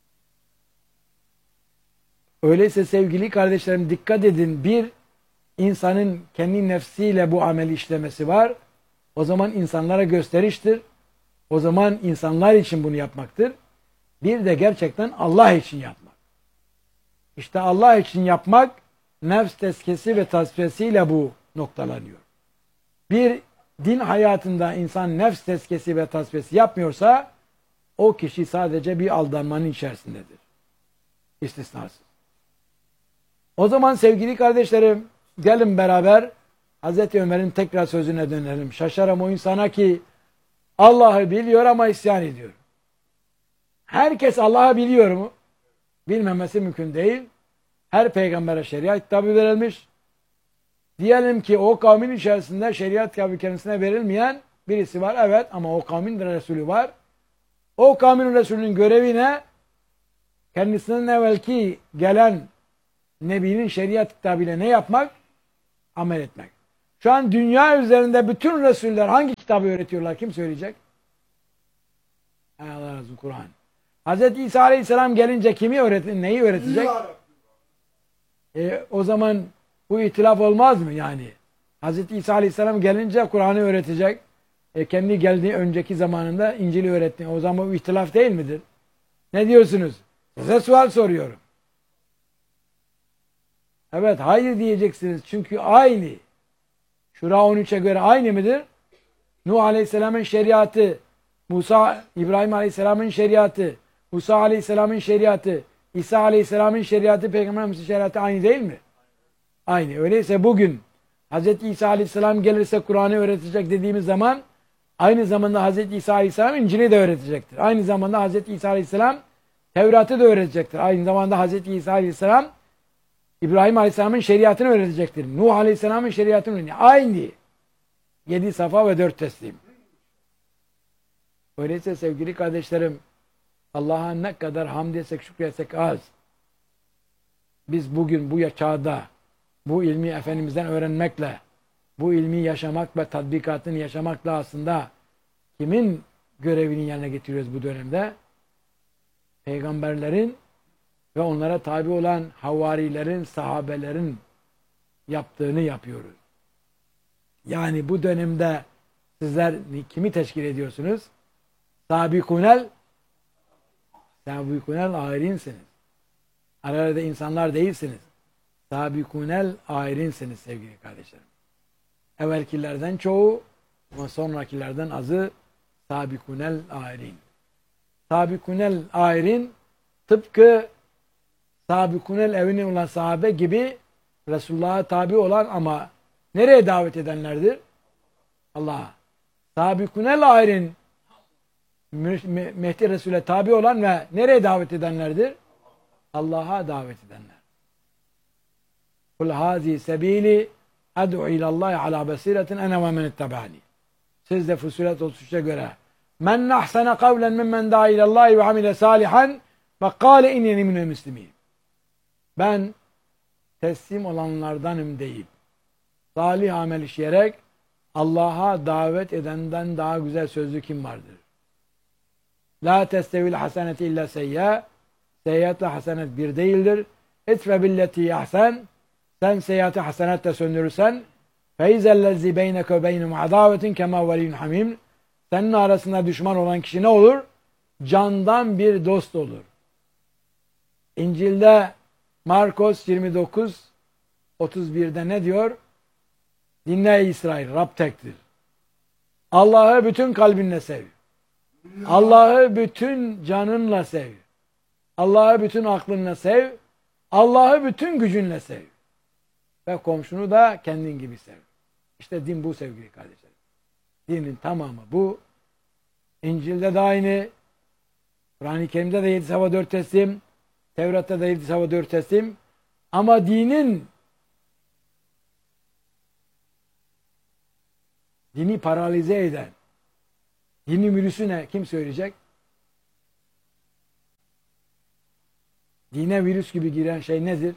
Öyleyse sevgili kardeşlerim dikkat edin, bir insanın kendi nefsiyle bu ameli işlemesi var. O zaman insanlara gösteriştir. O zaman insanlar için bunu yapmaktır. Bir de gerçekten Allah için yapmak. İşte Allah için yapmak nefs tezkiyesi ve tasfiyesiyle bu noktalanıyor. Bir din hayatında insan nefs tezkiyesi ve tasfiyesi yapmıyorsa o kişi sadece bir aldanmanın içerisindedir. İstisnasız. O zaman sevgili kardeşlerim gelin beraber Hazreti Ömer'in tekrar sözüne dönelim. Şaşarım o insana ki Allah'ı biliyor ama isyan ediyor. Herkes Allah'ı biliyor mu? Bilmemesi mümkün değil. Her peygambere şeriat kitabı verilmiş. Diyelim ki o kavmin içerisinde şeriat kitabı kendisine verilmeyen birisi var. Evet, ama o kavmin de Resulü var. O kavmin Resulünün görevi ne? Kendisinden evvelki gelen Nebinin şeriat kitabıyla ne yapmak? Amel etmek. Şu an dünya üzerinde bütün Resuller hangi kitabı öğretiyorlar? Kim söyleyecek? Allah razı olsun, Kur'an. Hz. İsa Aleyhisselam gelince kimi öğretin, neyi öğretecek? E, o zaman bu ihtilaf olmaz mı yani? Hz. İsa Aleyhisselam gelince Kur'an'ı öğretecek. E, kendi geldiği önceki zamanında İncil'i öğretti. O zaman bu ihtilaf değil midir? Ne diyorsunuz? Size sual soruyorum. Evet, hayır diyeceksiniz. Çünkü aynı. Şura on üçe göre aynı mıdır? Nuh Aleyhisselam'ın şeriatı, Musa, İbrahim Aleyhisselam'ın şeriatı, Musa Aleyhisselam'ın şeriatı, İsa Aleyhisselam'ın şeriatı, Peygamberimizin şeriatı aynı değil mi? Aynı. Öyleyse bugün Hz. İsa Aleyhisselam gelirse Kur'an'ı öğretecek dediğimiz zaman aynı zamanda Hz. İsa Aleyhisselam İncil'i de öğretecektir. Aynı zamanda Hz. İsa Aleyhisselam Tevrat'ı da öğretecektir. Aynı zamanda Hz. İsa Aleyhisselam İbrahim Aleyhisselam'ın şeriatını öğretecektir. Nuh Aleyhisselam'ın şeriatını öğretecektir. Aynı. Yedi safa ve dört teslim. Öyleyse sevgili kardeşlerim, Allah'a ne kadar hamd etsek, şükretsek az. Biz bugün bu çağda bu ilmi Efendimiz'den öğrenmekle, bu ilmi yaşamak ve tatbikatını yaşamakla aslında kimin görevini yerine getiriyoruz bu dönemde? Peygamberlerin ve onlara tabi olan havarilerin, sahabelerin yaptığını yapıyoruz. Yani bu dönemde sizler kimi teşkil ediyorsunuz? Sabikunel Sabikunel airinsiniz. Arada insanlar değilsiniz. Sabikunel airinsiniz sevgili kardeşlerim. Evvelkilerden çoğu ama sonrakilerden azı sabikunel airin. Sabikunel airin tıpkı sabikunel evine olan sahabe gibi Resulullah'a tabi olan ama nereye davet edenlerdir? Allah'a. Sabikunel airin Mehdi Resul'e tabi olan ve nereye davet edenlerdir? Allah'a davet edenler. Kul hazi sebili ad'u ilallahi ala basiretin ene ve men ittabani. Siz de Fussilet otuz üçe göre men ahsene kavlen mimmen da'a ilallahi ve amile salihan ve kâle inneni minel müslimin. Ben teslim olanlardanım deyip salih amel işleyerek Allah'a davet edenden daha güzel sözlü kim vardır? La testevil haseneti illa seyyâ. Seyyiatle hasenet bir değildir. Etfe billeti ahsen. Sen seyyiatı hasenetle söndürürsen feizellezi beyneke ve beynum adavetin kema veliyyun hamim. Senin arasında düşman olan kişi ne olur? Candan bir dost olur. İncil'de Markos yirmi dokuz otuz bir'de ne diyor? Dinle ey İsrail, Rab tektir. Allah'ı bütün kalbinle sev. Allah'ı bütün canınla sev. Allah'ı bütün aklınla sev. Allah'ı bütün gücünle sev. Ve komşunu da kendin gibi sev. İşte din bu sevgili kardeşlerim. Dinin tamamı bu. İncil'de de aynı. Kur'an-ı Kerim'de de yedi safa dört teslim. Tevrat'ta da yedi safa dört teslim. Ama dinin dini paralize eden dini virüsü ne? Kim söyleyecek? Dine virüs gibi giren şey nedir?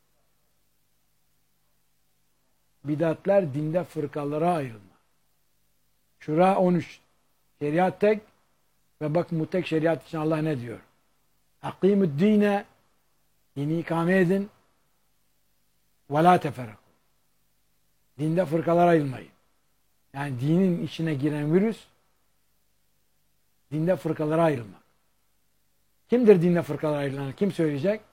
Bidatler, dinde fırkalara ayrılma. Şura on üç. Şeriat tek ve bak bu tek şeriat için Allah ne diyor? Hakimü dine, dini ikame edin ve la teferraku. Dinde fırkalara ayrılmayın. Yani dinin içine giren virüs dinde fırkalara ayrılmak. Kimdir dinde fırkalara ayrılanlar? Kim söyleyecek?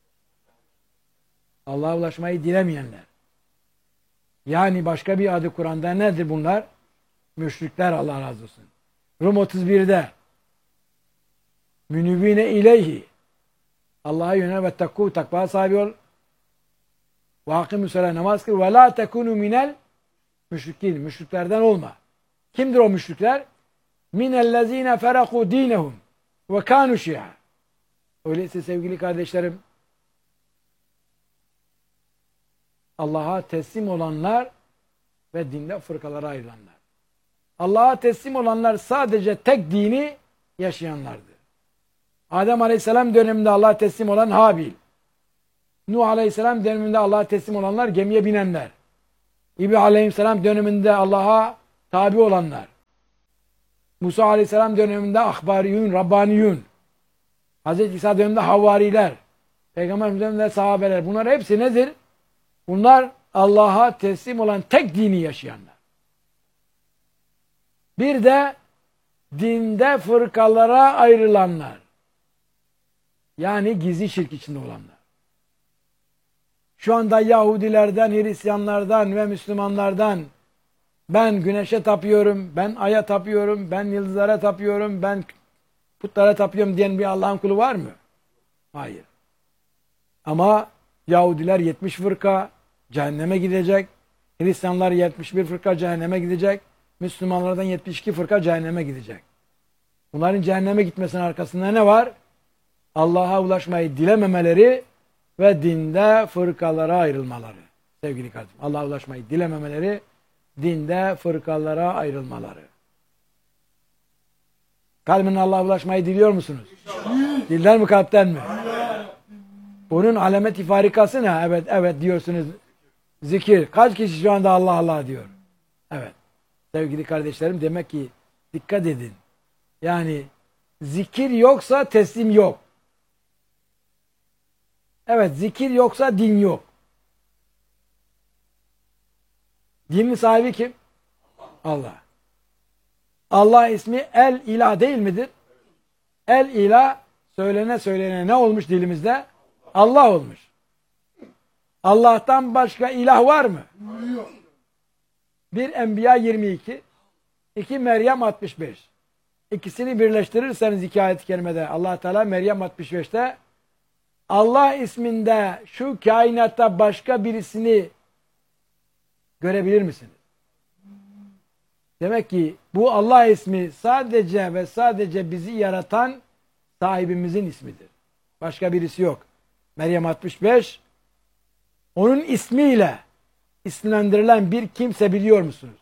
Allah'a ulaşmayı dilemeyenler. Yani başka bir adı Kur'an'da nedir bunlar? Müşrikler, Allah razı olsun. Rum otuz bir'de münibine ileyhi, Allah'a yönel ve takku, takva sahibi ol. Ve hakimü sele, namaz kıl. Ve la tekunu minel müşrikin. Müşriklerden olma. Kimdir o müşrikler? Minellezine feraku dinehum ve kanu şia. Öyleyse sevgili kardeşlerim, Allah'a teslim olanlar ve dinde fırkalara ayrılanlar. Allah'a teslim olanlar sadece tek dini yaşayanlardır. Adem Aleyhisselam döneminde Allah'a teslim olan Habil. Nuh Aleyhisselam döneminde Allah'a teslim olanlar, gemiye binenler. İbrahim Aleyhisselam döneminde Allah'a tabi olanlar. Musa Aleyhisselam döneminde ahbariyun, rabbaniyun. Hazreti İsa döneminde havariler. Peygamber döneminde sahabeler. Bunlar hepsi nedir? Bunlar Allah'a teslim olan tek dini yaşayanlar. Bir de dinde fırkalara ayrılanlar. Yani gizli şirk içinde olanlar. Şu anda Yahudilerden, Hristiyanlardan ve Müslümanlardan ben güneşe tapıyorum, ben aya tapıyorum, ben yıldızlara tapıyorum, ben putlara tapıyorum diyen bir Allah'ın kulu var mı? Hayır. Ama Yahudiler yetmiş fırka cehenneme gidecek. Hristiyanlar yetmiş bir fırka cehenneme gidecek. Müslümanlardan yetmiş iki fırka cehenneme gidecek. Bunların cehenneme gitmesinin arkasında ne var? Allah'a ulaşmayı dilememeleri ve dinde fırkalara ayrılmaları. Sevgili kardeşim, Allah'a ulaşmayı dilememeleri, dinde fırkalara ayrılmaları. Kalbinin Allah'a ulaşmayı diliyor musunuz? Dilden mi, kalpten mi? Bunun alamet-i farikası ne? Evet, evet diyorsunuz. Zikir. Kaç kişi şu anda Allah Allah diyor? Evet. Sevgili kardeşlerim, demek ki dikkat edin. Yani zikir yoksa teslim yok. Evet, zikir yoksa din yok. Dinin sahibi kim? Allah. Allah ismi El İlah değil midir? El İlah söylene söylene ne olmuş dilimizde? Allah olmuş. Allah'tan başka ilah var mı? Yok. Bir Enbiya yirmi iki, iki Meryem altmış beş. İkisini birleştirirseniz iki ayet-i kerimede Allah Teala Meryem altmış beşte Allah isminde şu kainatta başka birisini görebilir misiniz? Demek ki bu Allah ismi sadece ve sadece bizi yaratan sahibimizin ismidir. Başka birisi yok. Meryem altmış beş onun ismiyle isimlendirilen bir kimse biliyor musunuz?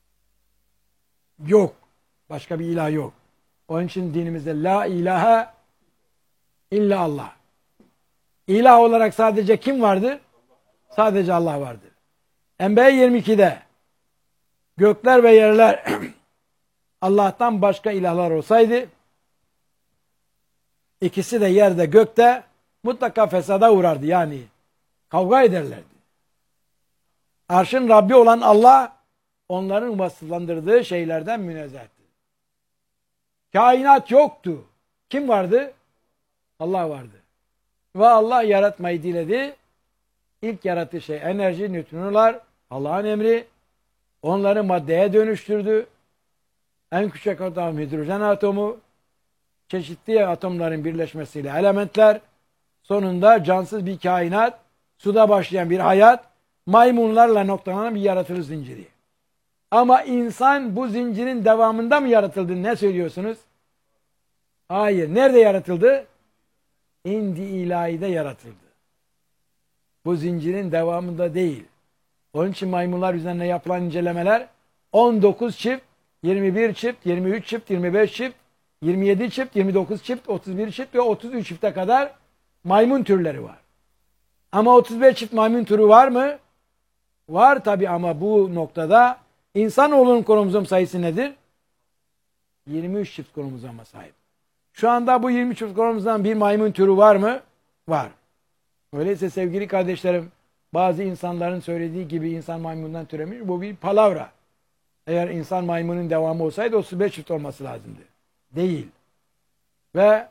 Yok. Başka bir ilah yok. Onun için dinimizde la ilahe illa Allah. İlah olarak sadece kim vardır? Sadece Allah vardır. Enbiya yirmi ikide gökler ve yerler Allah'tan başka ilahlar olsaydı ikisi de yerde gökte mutlaka fesada uğrardı, yani kavga ederlerdi. Arşın Rabbi olan Allah onların vasıflandırdığı şeylerden münezzehti. Kainat yoktu. Kim vardı? Allah vardı. Ve Allah yaratmayı diledi. İlk yarattığı şey enerji, nötrinolar, Allah'ın emri. Onları maddeye dönüştürdü. En küçük atom hidrojen atomu, çeşitli atomların birleşmesiyle elementler, sonunda cansız bir kainat, suda başlayan bir hayat, maymunlarla noktalanan bir yaratılış zinciri. Ama insan bu zincirin devamında mı yaratıldı? Ne söylüyorsunuz? Hayır. Nerede yaratıldı? İndi ilahide yaratıldı. Bu zincirin devamında değil. Onun için maymunlar üzerine yapılan incelemeler on dokuz çift, yirmi bir çift, yirmi üç çift, yirmi beş çift, yirmi yedi çift, yirmi dokuz çift, otuz bir çift ve otuz üç çifte kadar maymun türleri var. Ama otuz beş çift maymun türü var mı? Var tabi, ama bu noktada insanoğlunun kromozom sayısı nedir? yirmi üç çift kromozoma sahip. Şu anda bu yirmi çift kromozomdan bir maymun türü var mı? Var. Öyleyse sevgili kardeşlerim, bazı insanların söylediği gibi insan maymundan türemiş, bu bir palavra. Eğer insan maymunun devamı olsaydı otuz beş çift olması lazımdı. Değil. Ve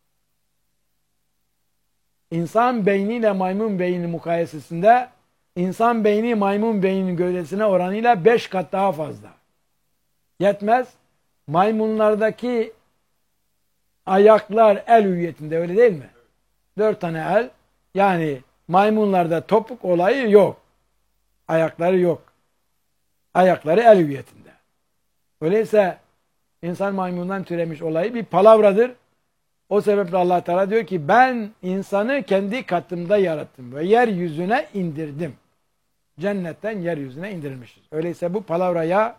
insan beyniyle maymun beyni mukayesesinde insan beyni maymun beyninin gövdesine oranıyla beş kat daha fazla. Yetmez. Maymunlardaki ayaklar el hüviyetinde, öyle değil mi? Dört tane el. Yani maymunlarda topuk olayı yok. Ayakları yok. Ayakları el hüviyetinde. Öyleyse insan maymundan türemiş olayı bir palavradır. O sebeple Allah Teala diyor ki ben insanı kendi katımda yarattım ve yeryüzüne indirdim. Cennetten yeryüzüne indirilmişiz. Öyleyse bu palavraya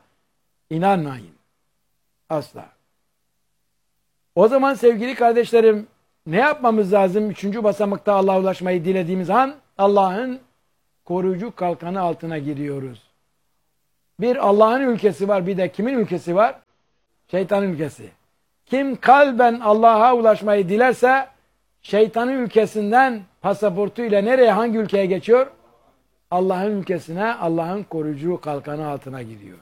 inanmayın. Asla. O zaman sevgili kardeşlerim, ne yapmamız lazım? Üçüncü basamakta Allah'a ulaşmayı dilediğimiz an Allah'ın koruyucu kalkanı altına giriyoruz. Bir Allah'ın ülkesi var, bir de kimin ülkesi var? Şeytanın ülkesi. Kim kalben Allah'a ulaşmayı dilerse şeytanın ülkesinden pasaportuyla nereye, hangi ülkeye geçiyor? Allah'ın ülkesine, Allah'ın koruyucu kalkanı altına giriyor.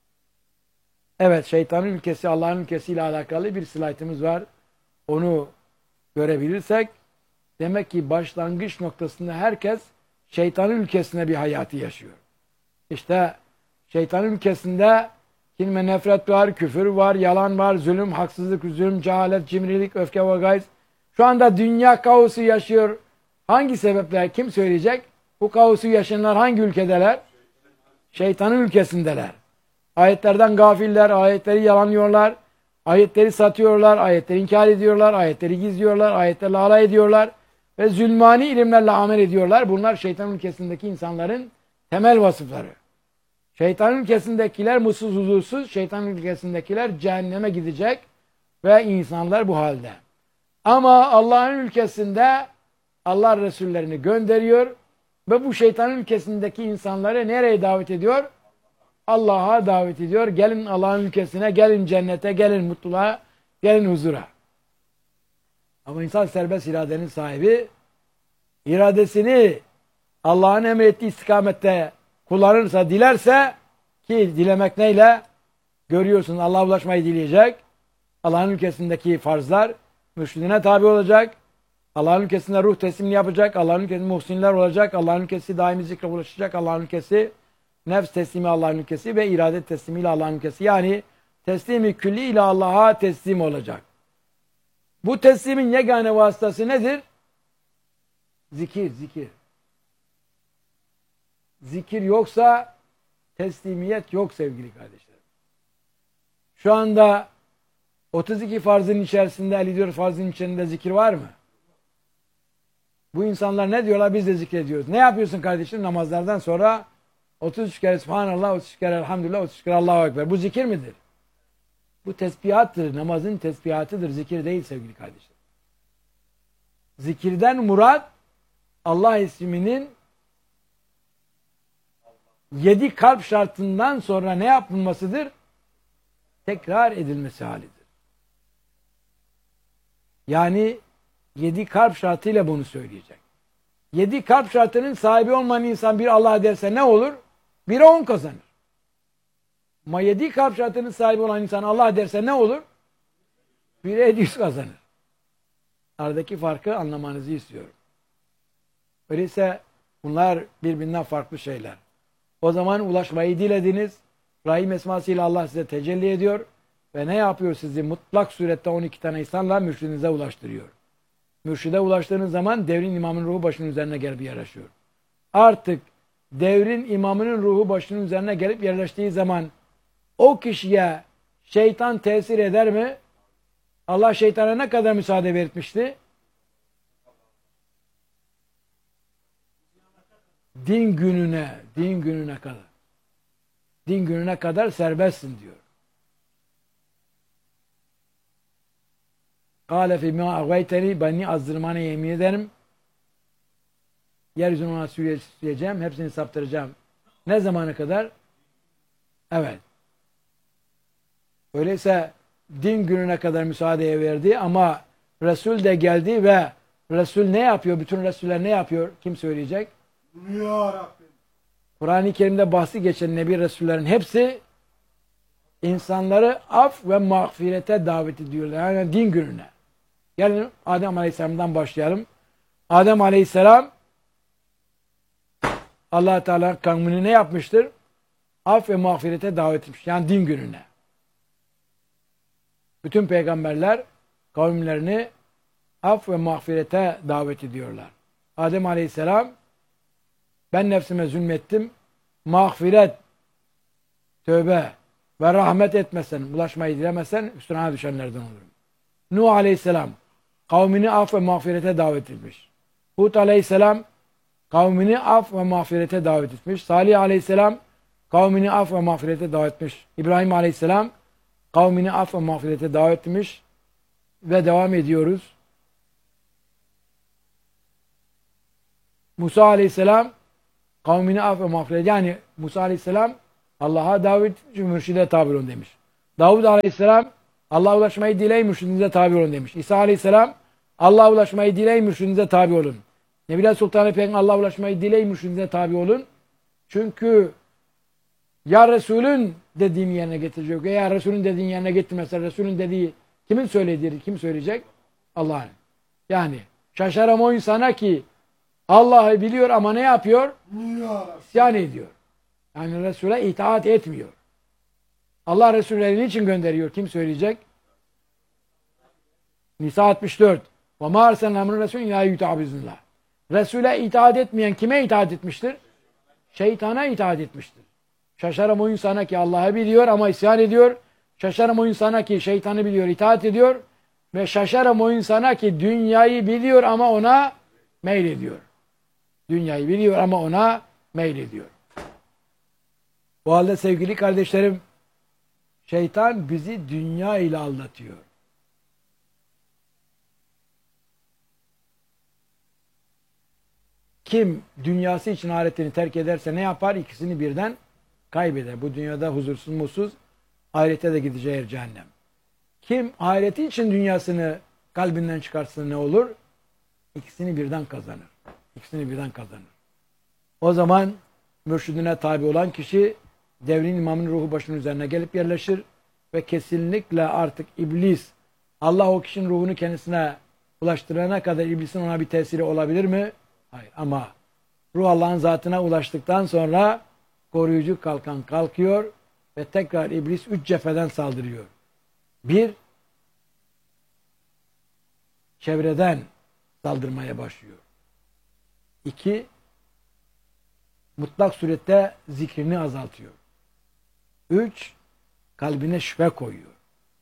Evet, şeytanın ülkesi, Allah'ın ülkesiyle alakalı bir slaytımız var. Onu görebilirsek, demek ki başlangıç noktasında herkes şeytanın ülkesine bir hayatı yaşıyor. İşte şeytanın ülkesinde kilme nefret var, küfür var, yalan var, zulüm, haksızlık, zulüm, cehalet, cimrilik, öfke ve gayz. Şu anda dünya kaosu yaşıyor. Hangi sebeple? Kim söyleyecek? Bu kaosu yaşayanlar hangi ülkedeler? Şeytanın ülkesindeler. Ayetlerden gafiller, ayetleri yalanlıyorlar, ayetleri satıyorlar, ayetleri inkar ediyorlar, ayetleri gizliyorlar, ayetlerle alay ediyorlar ve zulmani ilimlerle amel ediyorlar. Bunlar şeytanın ülkesindeki insanların temel vasıfları. Şeytanın ülkesindekiler mutsuz, huzursuz, şeytanın ülkesindekiler cehenneme gidecek ve insanlar bu halde. Ama Allah'ın ülkesinde Allah Resullerini gönderiyor ve bu şeytanın ülkesindeki insanları nereye davet ediyor? Allah'a davet ediyor. Gelin Allah'ın ülkesine, gelin cennete, gelin mutluluğa, gelin huzura. Ama insan serbest iradenin sahibi, iradesini Allah'ın emrettiği istikamette kullanırsa, dilerse, ki dilemek neyle? Görüyorsun, Allah'a ulaşmayı dileyecek. Allah'ın ülkesindeki farzlar mürşidine tabi olacak. Allah'ın ülkesinde ruh teslimini yapacak. Allah'ın ülkesinde muhsinler olacak. Allah'ın ülkesi daimi zikre ulaşacak. Allah'ın ülkesi nefs teslimi Allah'ın ülkesi ve irade teslimiyle Allah'ın ülkesi. Yani teslimi külli ile Allah'a teslim olacak. Bu teslimin yegane vasıtası nedir? Zikir, zikir. Zikir yoksa teslimiyet yok sevgili kardeşlerim. Şu anda otuz iki farzın içerisinde, elli dört farzın içerisinde zikir var mı? Bu insanlar ne diyorlar? Biz de zikrediyoruz. Ne yapıyorsun kardeşim? Namazlardan sonra otuz üç kere Subhanallah, otuz üç kere Elhamdülillah, otuz üç kere Allahu Ekber. Bu zikir midir? Bu tesbihattır. Namazın tesbihatıdır. Zikir değil sevgili kardeşler. Zikirden murat Allah isminin yedi kalp şartından sonra ne yapılmasıdır? Tekrar edilmesi halidir. Yani yedi kalp şartıyla bunu söyleyecek. Yedi kalp şartının sahibi olmayan insan bir Allah derse ne olur? Bire on kazanır. Ama yedi kalp şartının sahibi olan insan Allah derse ne olur? Bire yedi yüz kazanır. Aradaki farkı anlamanızı istiyorum. Öyleyse bunlar birbirinden farklı şeyler. O zaman ulaşmayı dilediniz. Rahim esmasıyla Allah size tecelli ediyor. Ve ne yapıyor sizi? Mutlak surette on iki tane insanla mürşidinize ulaştırıyor. Mürşide ulaştığınız zaman devrin imamının ruhu başının üzerine gelip yerleşiyor. Artık devrin imamının ruhu başının üzerine gelip yerleştiği zaman o kişiye şeytan tesir eder mi? Allah şeytana ne kadar müsaade vermişti? Din gününe, din gününe kadar. Din gününe kadar serbestsin diyor. Kâle fîmâ agveyteni, beni azdırmana yemin ederim. Yeryüzünü ona süreceğim, hepsini saptıracağım. Ne zamana kadar? Evet. Öyleyse din gününe kadar müsaadeye verdi ama Resul de geldi ve Resul ne yapıyor? Bütün Resuller ne yapıyor? Kim söyleyecek? Ya Rabbim. Kur'an-ı Kerim'de bahsi geçen Nebi Resullerin hepsi insanları af ve mağfirete davet ediyorlar. Yani din gününe. Gelin Adem Aleyhisselam'dan başlayalım. Adem Aleyhisselam Allah Teala kavmini ne yapmıştır? Af ve mağfirete davet etmiş. Yani din gününe. Bütün peygamberler kavimlerini af ve mağfirete davet ediyorlar. Adem Aleyhisselam ben nefsime zulmettim. Mağfiret, tövbe ve rahmet etmesen, ulaşmayı dilemesen üstüne düşenlerden olurum. Nuh Aleyhisselam kavmini af ve mağfirete davet etmiş. Hud Aleyhisselam kavmini af ve mağfirete davet etmiş. Salih Aleyhisselam kavmini af ve mağfirete davet etmiş. İbrahim Aleyhisselam kavmini af ve mağfirete davet etmiş. Ve devam ediyoruz. Musa aleyhisselam kavmini af ve mağfiret. Yani Musa aleyhisselam Allah'a davet mürşide tabi olun demiş. Davud aleyhisselam Allah'a ulaşmayı dileyin mürşidinize tabi olun demiş. İsa aleyhisselam Allah'a ulaşmayı dileyin mürşidinize tabi olun. Nebiler Sultan Efendimiz Allah'a ulaşmayı dileyin mürşidinize tabi olun. Çünkü ya Resulün dediğini yerine getirecek. Eğer Resulün dediğini yerine getirmezse Resulün dediği kimin söylediği kim söyleyecek? Allah'ın. Yani şaşaram o insana ki Allah'ı biliyor ama ne yapıyor? İsyan ediyor. Yani Resul'e itaat etmiyor. Allah Resullerini için gönderiyor. Kim söyleyecek? Nisa altmış dört. وَمَا أَرْسَلْنَا مِنْ رَسُولٍ اِلَٰهِ يُتَعَبِزُ اللّٰهِ Resul'e itaat etmeyen kime itaat etmiştir? Şeytana itaat etmiştir. Şaşarım o insana ki Allah'ı biliyor ama isyan ediyor. Şaşarım o insana ki şeytanı biliyor, itaat ediyor. Ve şaşarım o insana ki dünyayı biliyor ama ona meylediyor. Dünyayı biliyor ama ona meylediyor. O halde sevgili kardeşlerim, şeytan bizi dünya ile aldatıyor. Kim dünyası için ahiretini terk ederse ne yapar? İkisini birden kaybeder. Bu dünyada huzursuz mutsuz, ahirete de gideceği yer cehennem. Kim ahireti için dünyasını kalbinden çıkarsa ne olur? İkisini birden kazanır. İkisini birden kazanır. O zaman mürşidine tabi olan kişi devrin imamının ruhu başının üzerine gelip yerleşir ve kesinlikle artık iblis, Allah o kişinin ruhunu kendisine ulaştırana kadar iblisin ona bir tesiri olabilir mi? Hayır. Ama ruh Allah'ın zatına ulaştıktan sonra koruyucu kalkan kalkıyor ve tekrar iblis üç cepheden saldırıyor. Bir, çevreden saldırmaya başlıyor. İki, mutlak surette zikrini azaltıyor. Üç, kalbine şüphe koyuyor.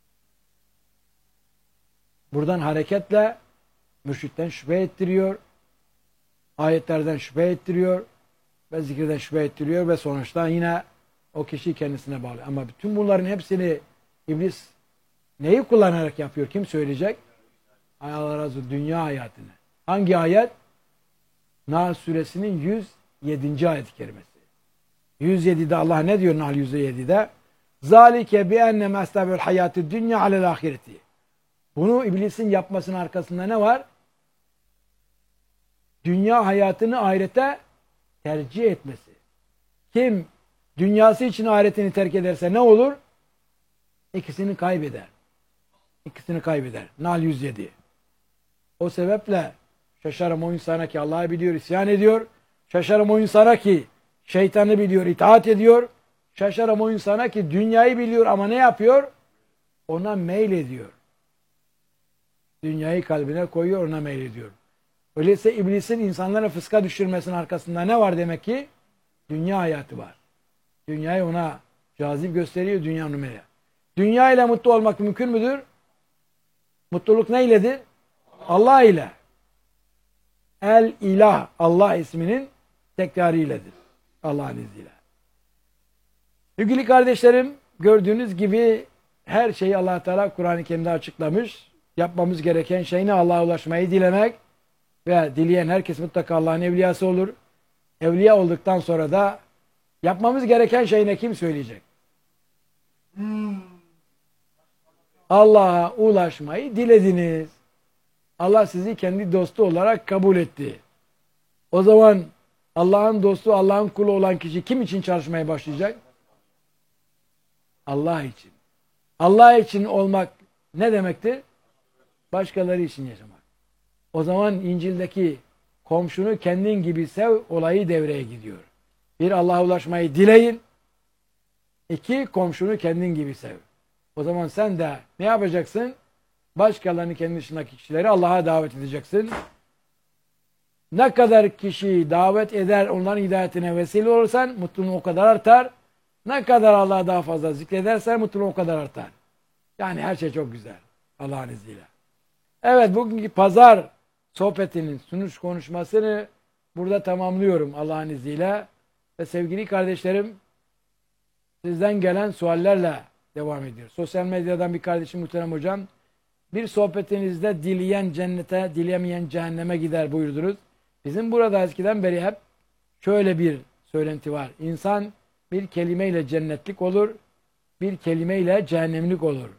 Buradan hareketle mürşitten şüphe ettiriyor, ayetlerden şüphe ettiriyor ve zikirden şüphe ettiriyor ve sonuçta yine o kişi kendisine bağlı. Ama bütün bunların hepsini iblis neyi kullanarak yapıyor? Kim söyleyecek? Allah razı olsun, dünya hayatını. Hangi ayet? Nahl suresinin yüz yedinci ayet-i kerimesi. yüz yedide Allah ne diyor Nahl yüz yedide? Zalike bi enne mestabul hayatı dünya alel ahireti. Bunu iblisin yapmasının arkasında ne var? Dünya hayatını ahirete tercih etmesi. Kim dünyası için ahiretini terk ederse ne olur? İkisini kaybeder. İkisini kaybeder. Nahl yüz yedi. O sebeple şaşarım o insana ki Allah'ı biliyor, isyan ediyor. Şaşarım o insana ki şeytanı biliyor, itaat ediyor. Şaşarım o insana ki dünyayı biliyor ama ne yapıyor? Ona meylediyor. Dünyayı kalbine koyuyor, ona meylediyor. Öyleyse iblisin insanlara fıska düşürmesinin arkasında ne var demek ki? Dünya hayatı var. Dünyayı ona cazip gösteriyor, dünya numara. Dünya ile mutlu olmak mümkün müdür? Mutluluk neyledir? Allah ile. El ilah, Allah isminin tekrarıyledir. Allah'ın izniyle. Sevgili kardeşlerim, gördüğünüz gibi her şeyi Allah Teala Kur'an-ı Kerim'de açıklamış. Yapmamız gereken şey ne? Allah'a ulaşmayı dilemek ve dileyen herkes mutlaka Allah'ın evliyası olur. Evliya olduktan sonra da yapmamız gereken şey ne? Kim söyleyecek? Hmm. Allah'a ulaşmayı dilediniz. Allah sizi kendi dostu olarak kabul etti. O zaman Allah'ın dostu, Allah'ın kulu olan kişi kim için çalışmaya başlayacak? Allah için. Allah için olmak ne demektir? Başkaları için yaşamak. O zaman İncil'deki komşunu kendin gibi sev olayı devreye gidiyor. Bir, Allah'a ulaşmayı dileyin. İki, komşunu kendin gibi sev. O zaman sen de ne yapacaksın? Başkalarını, kendi dışındaki kişileri Allah'a davet edeceksin. Ne kadar kişiyi davet eder, onların hidayetine vesile olursan mutluluğun o kadar artar. Ne kadar Allah'a daha fazla zikredersen mutluluğun o kadar artar. Yani her şey çok güzel. Allah'ın izniyle. Evet, bugünkü pazar sohbetinin sunuş konuşmasını burada tamamlıyorum Allah'ın izniyle. Ve sevgili kardeşlerim, sizden gelen suallerle devam ediyor. Sosyal medyadan bir kardeşim, muhterem hocam, bir sohbetinizde dileyen cennete, dilemeyen cehenneme gider buyurdunuz. Bizim burada eskiden beri hep şöyle bir söylenti var. İnsan bir kelimeyle cennetlik olur, bir kelimeyle cehennemlik olur.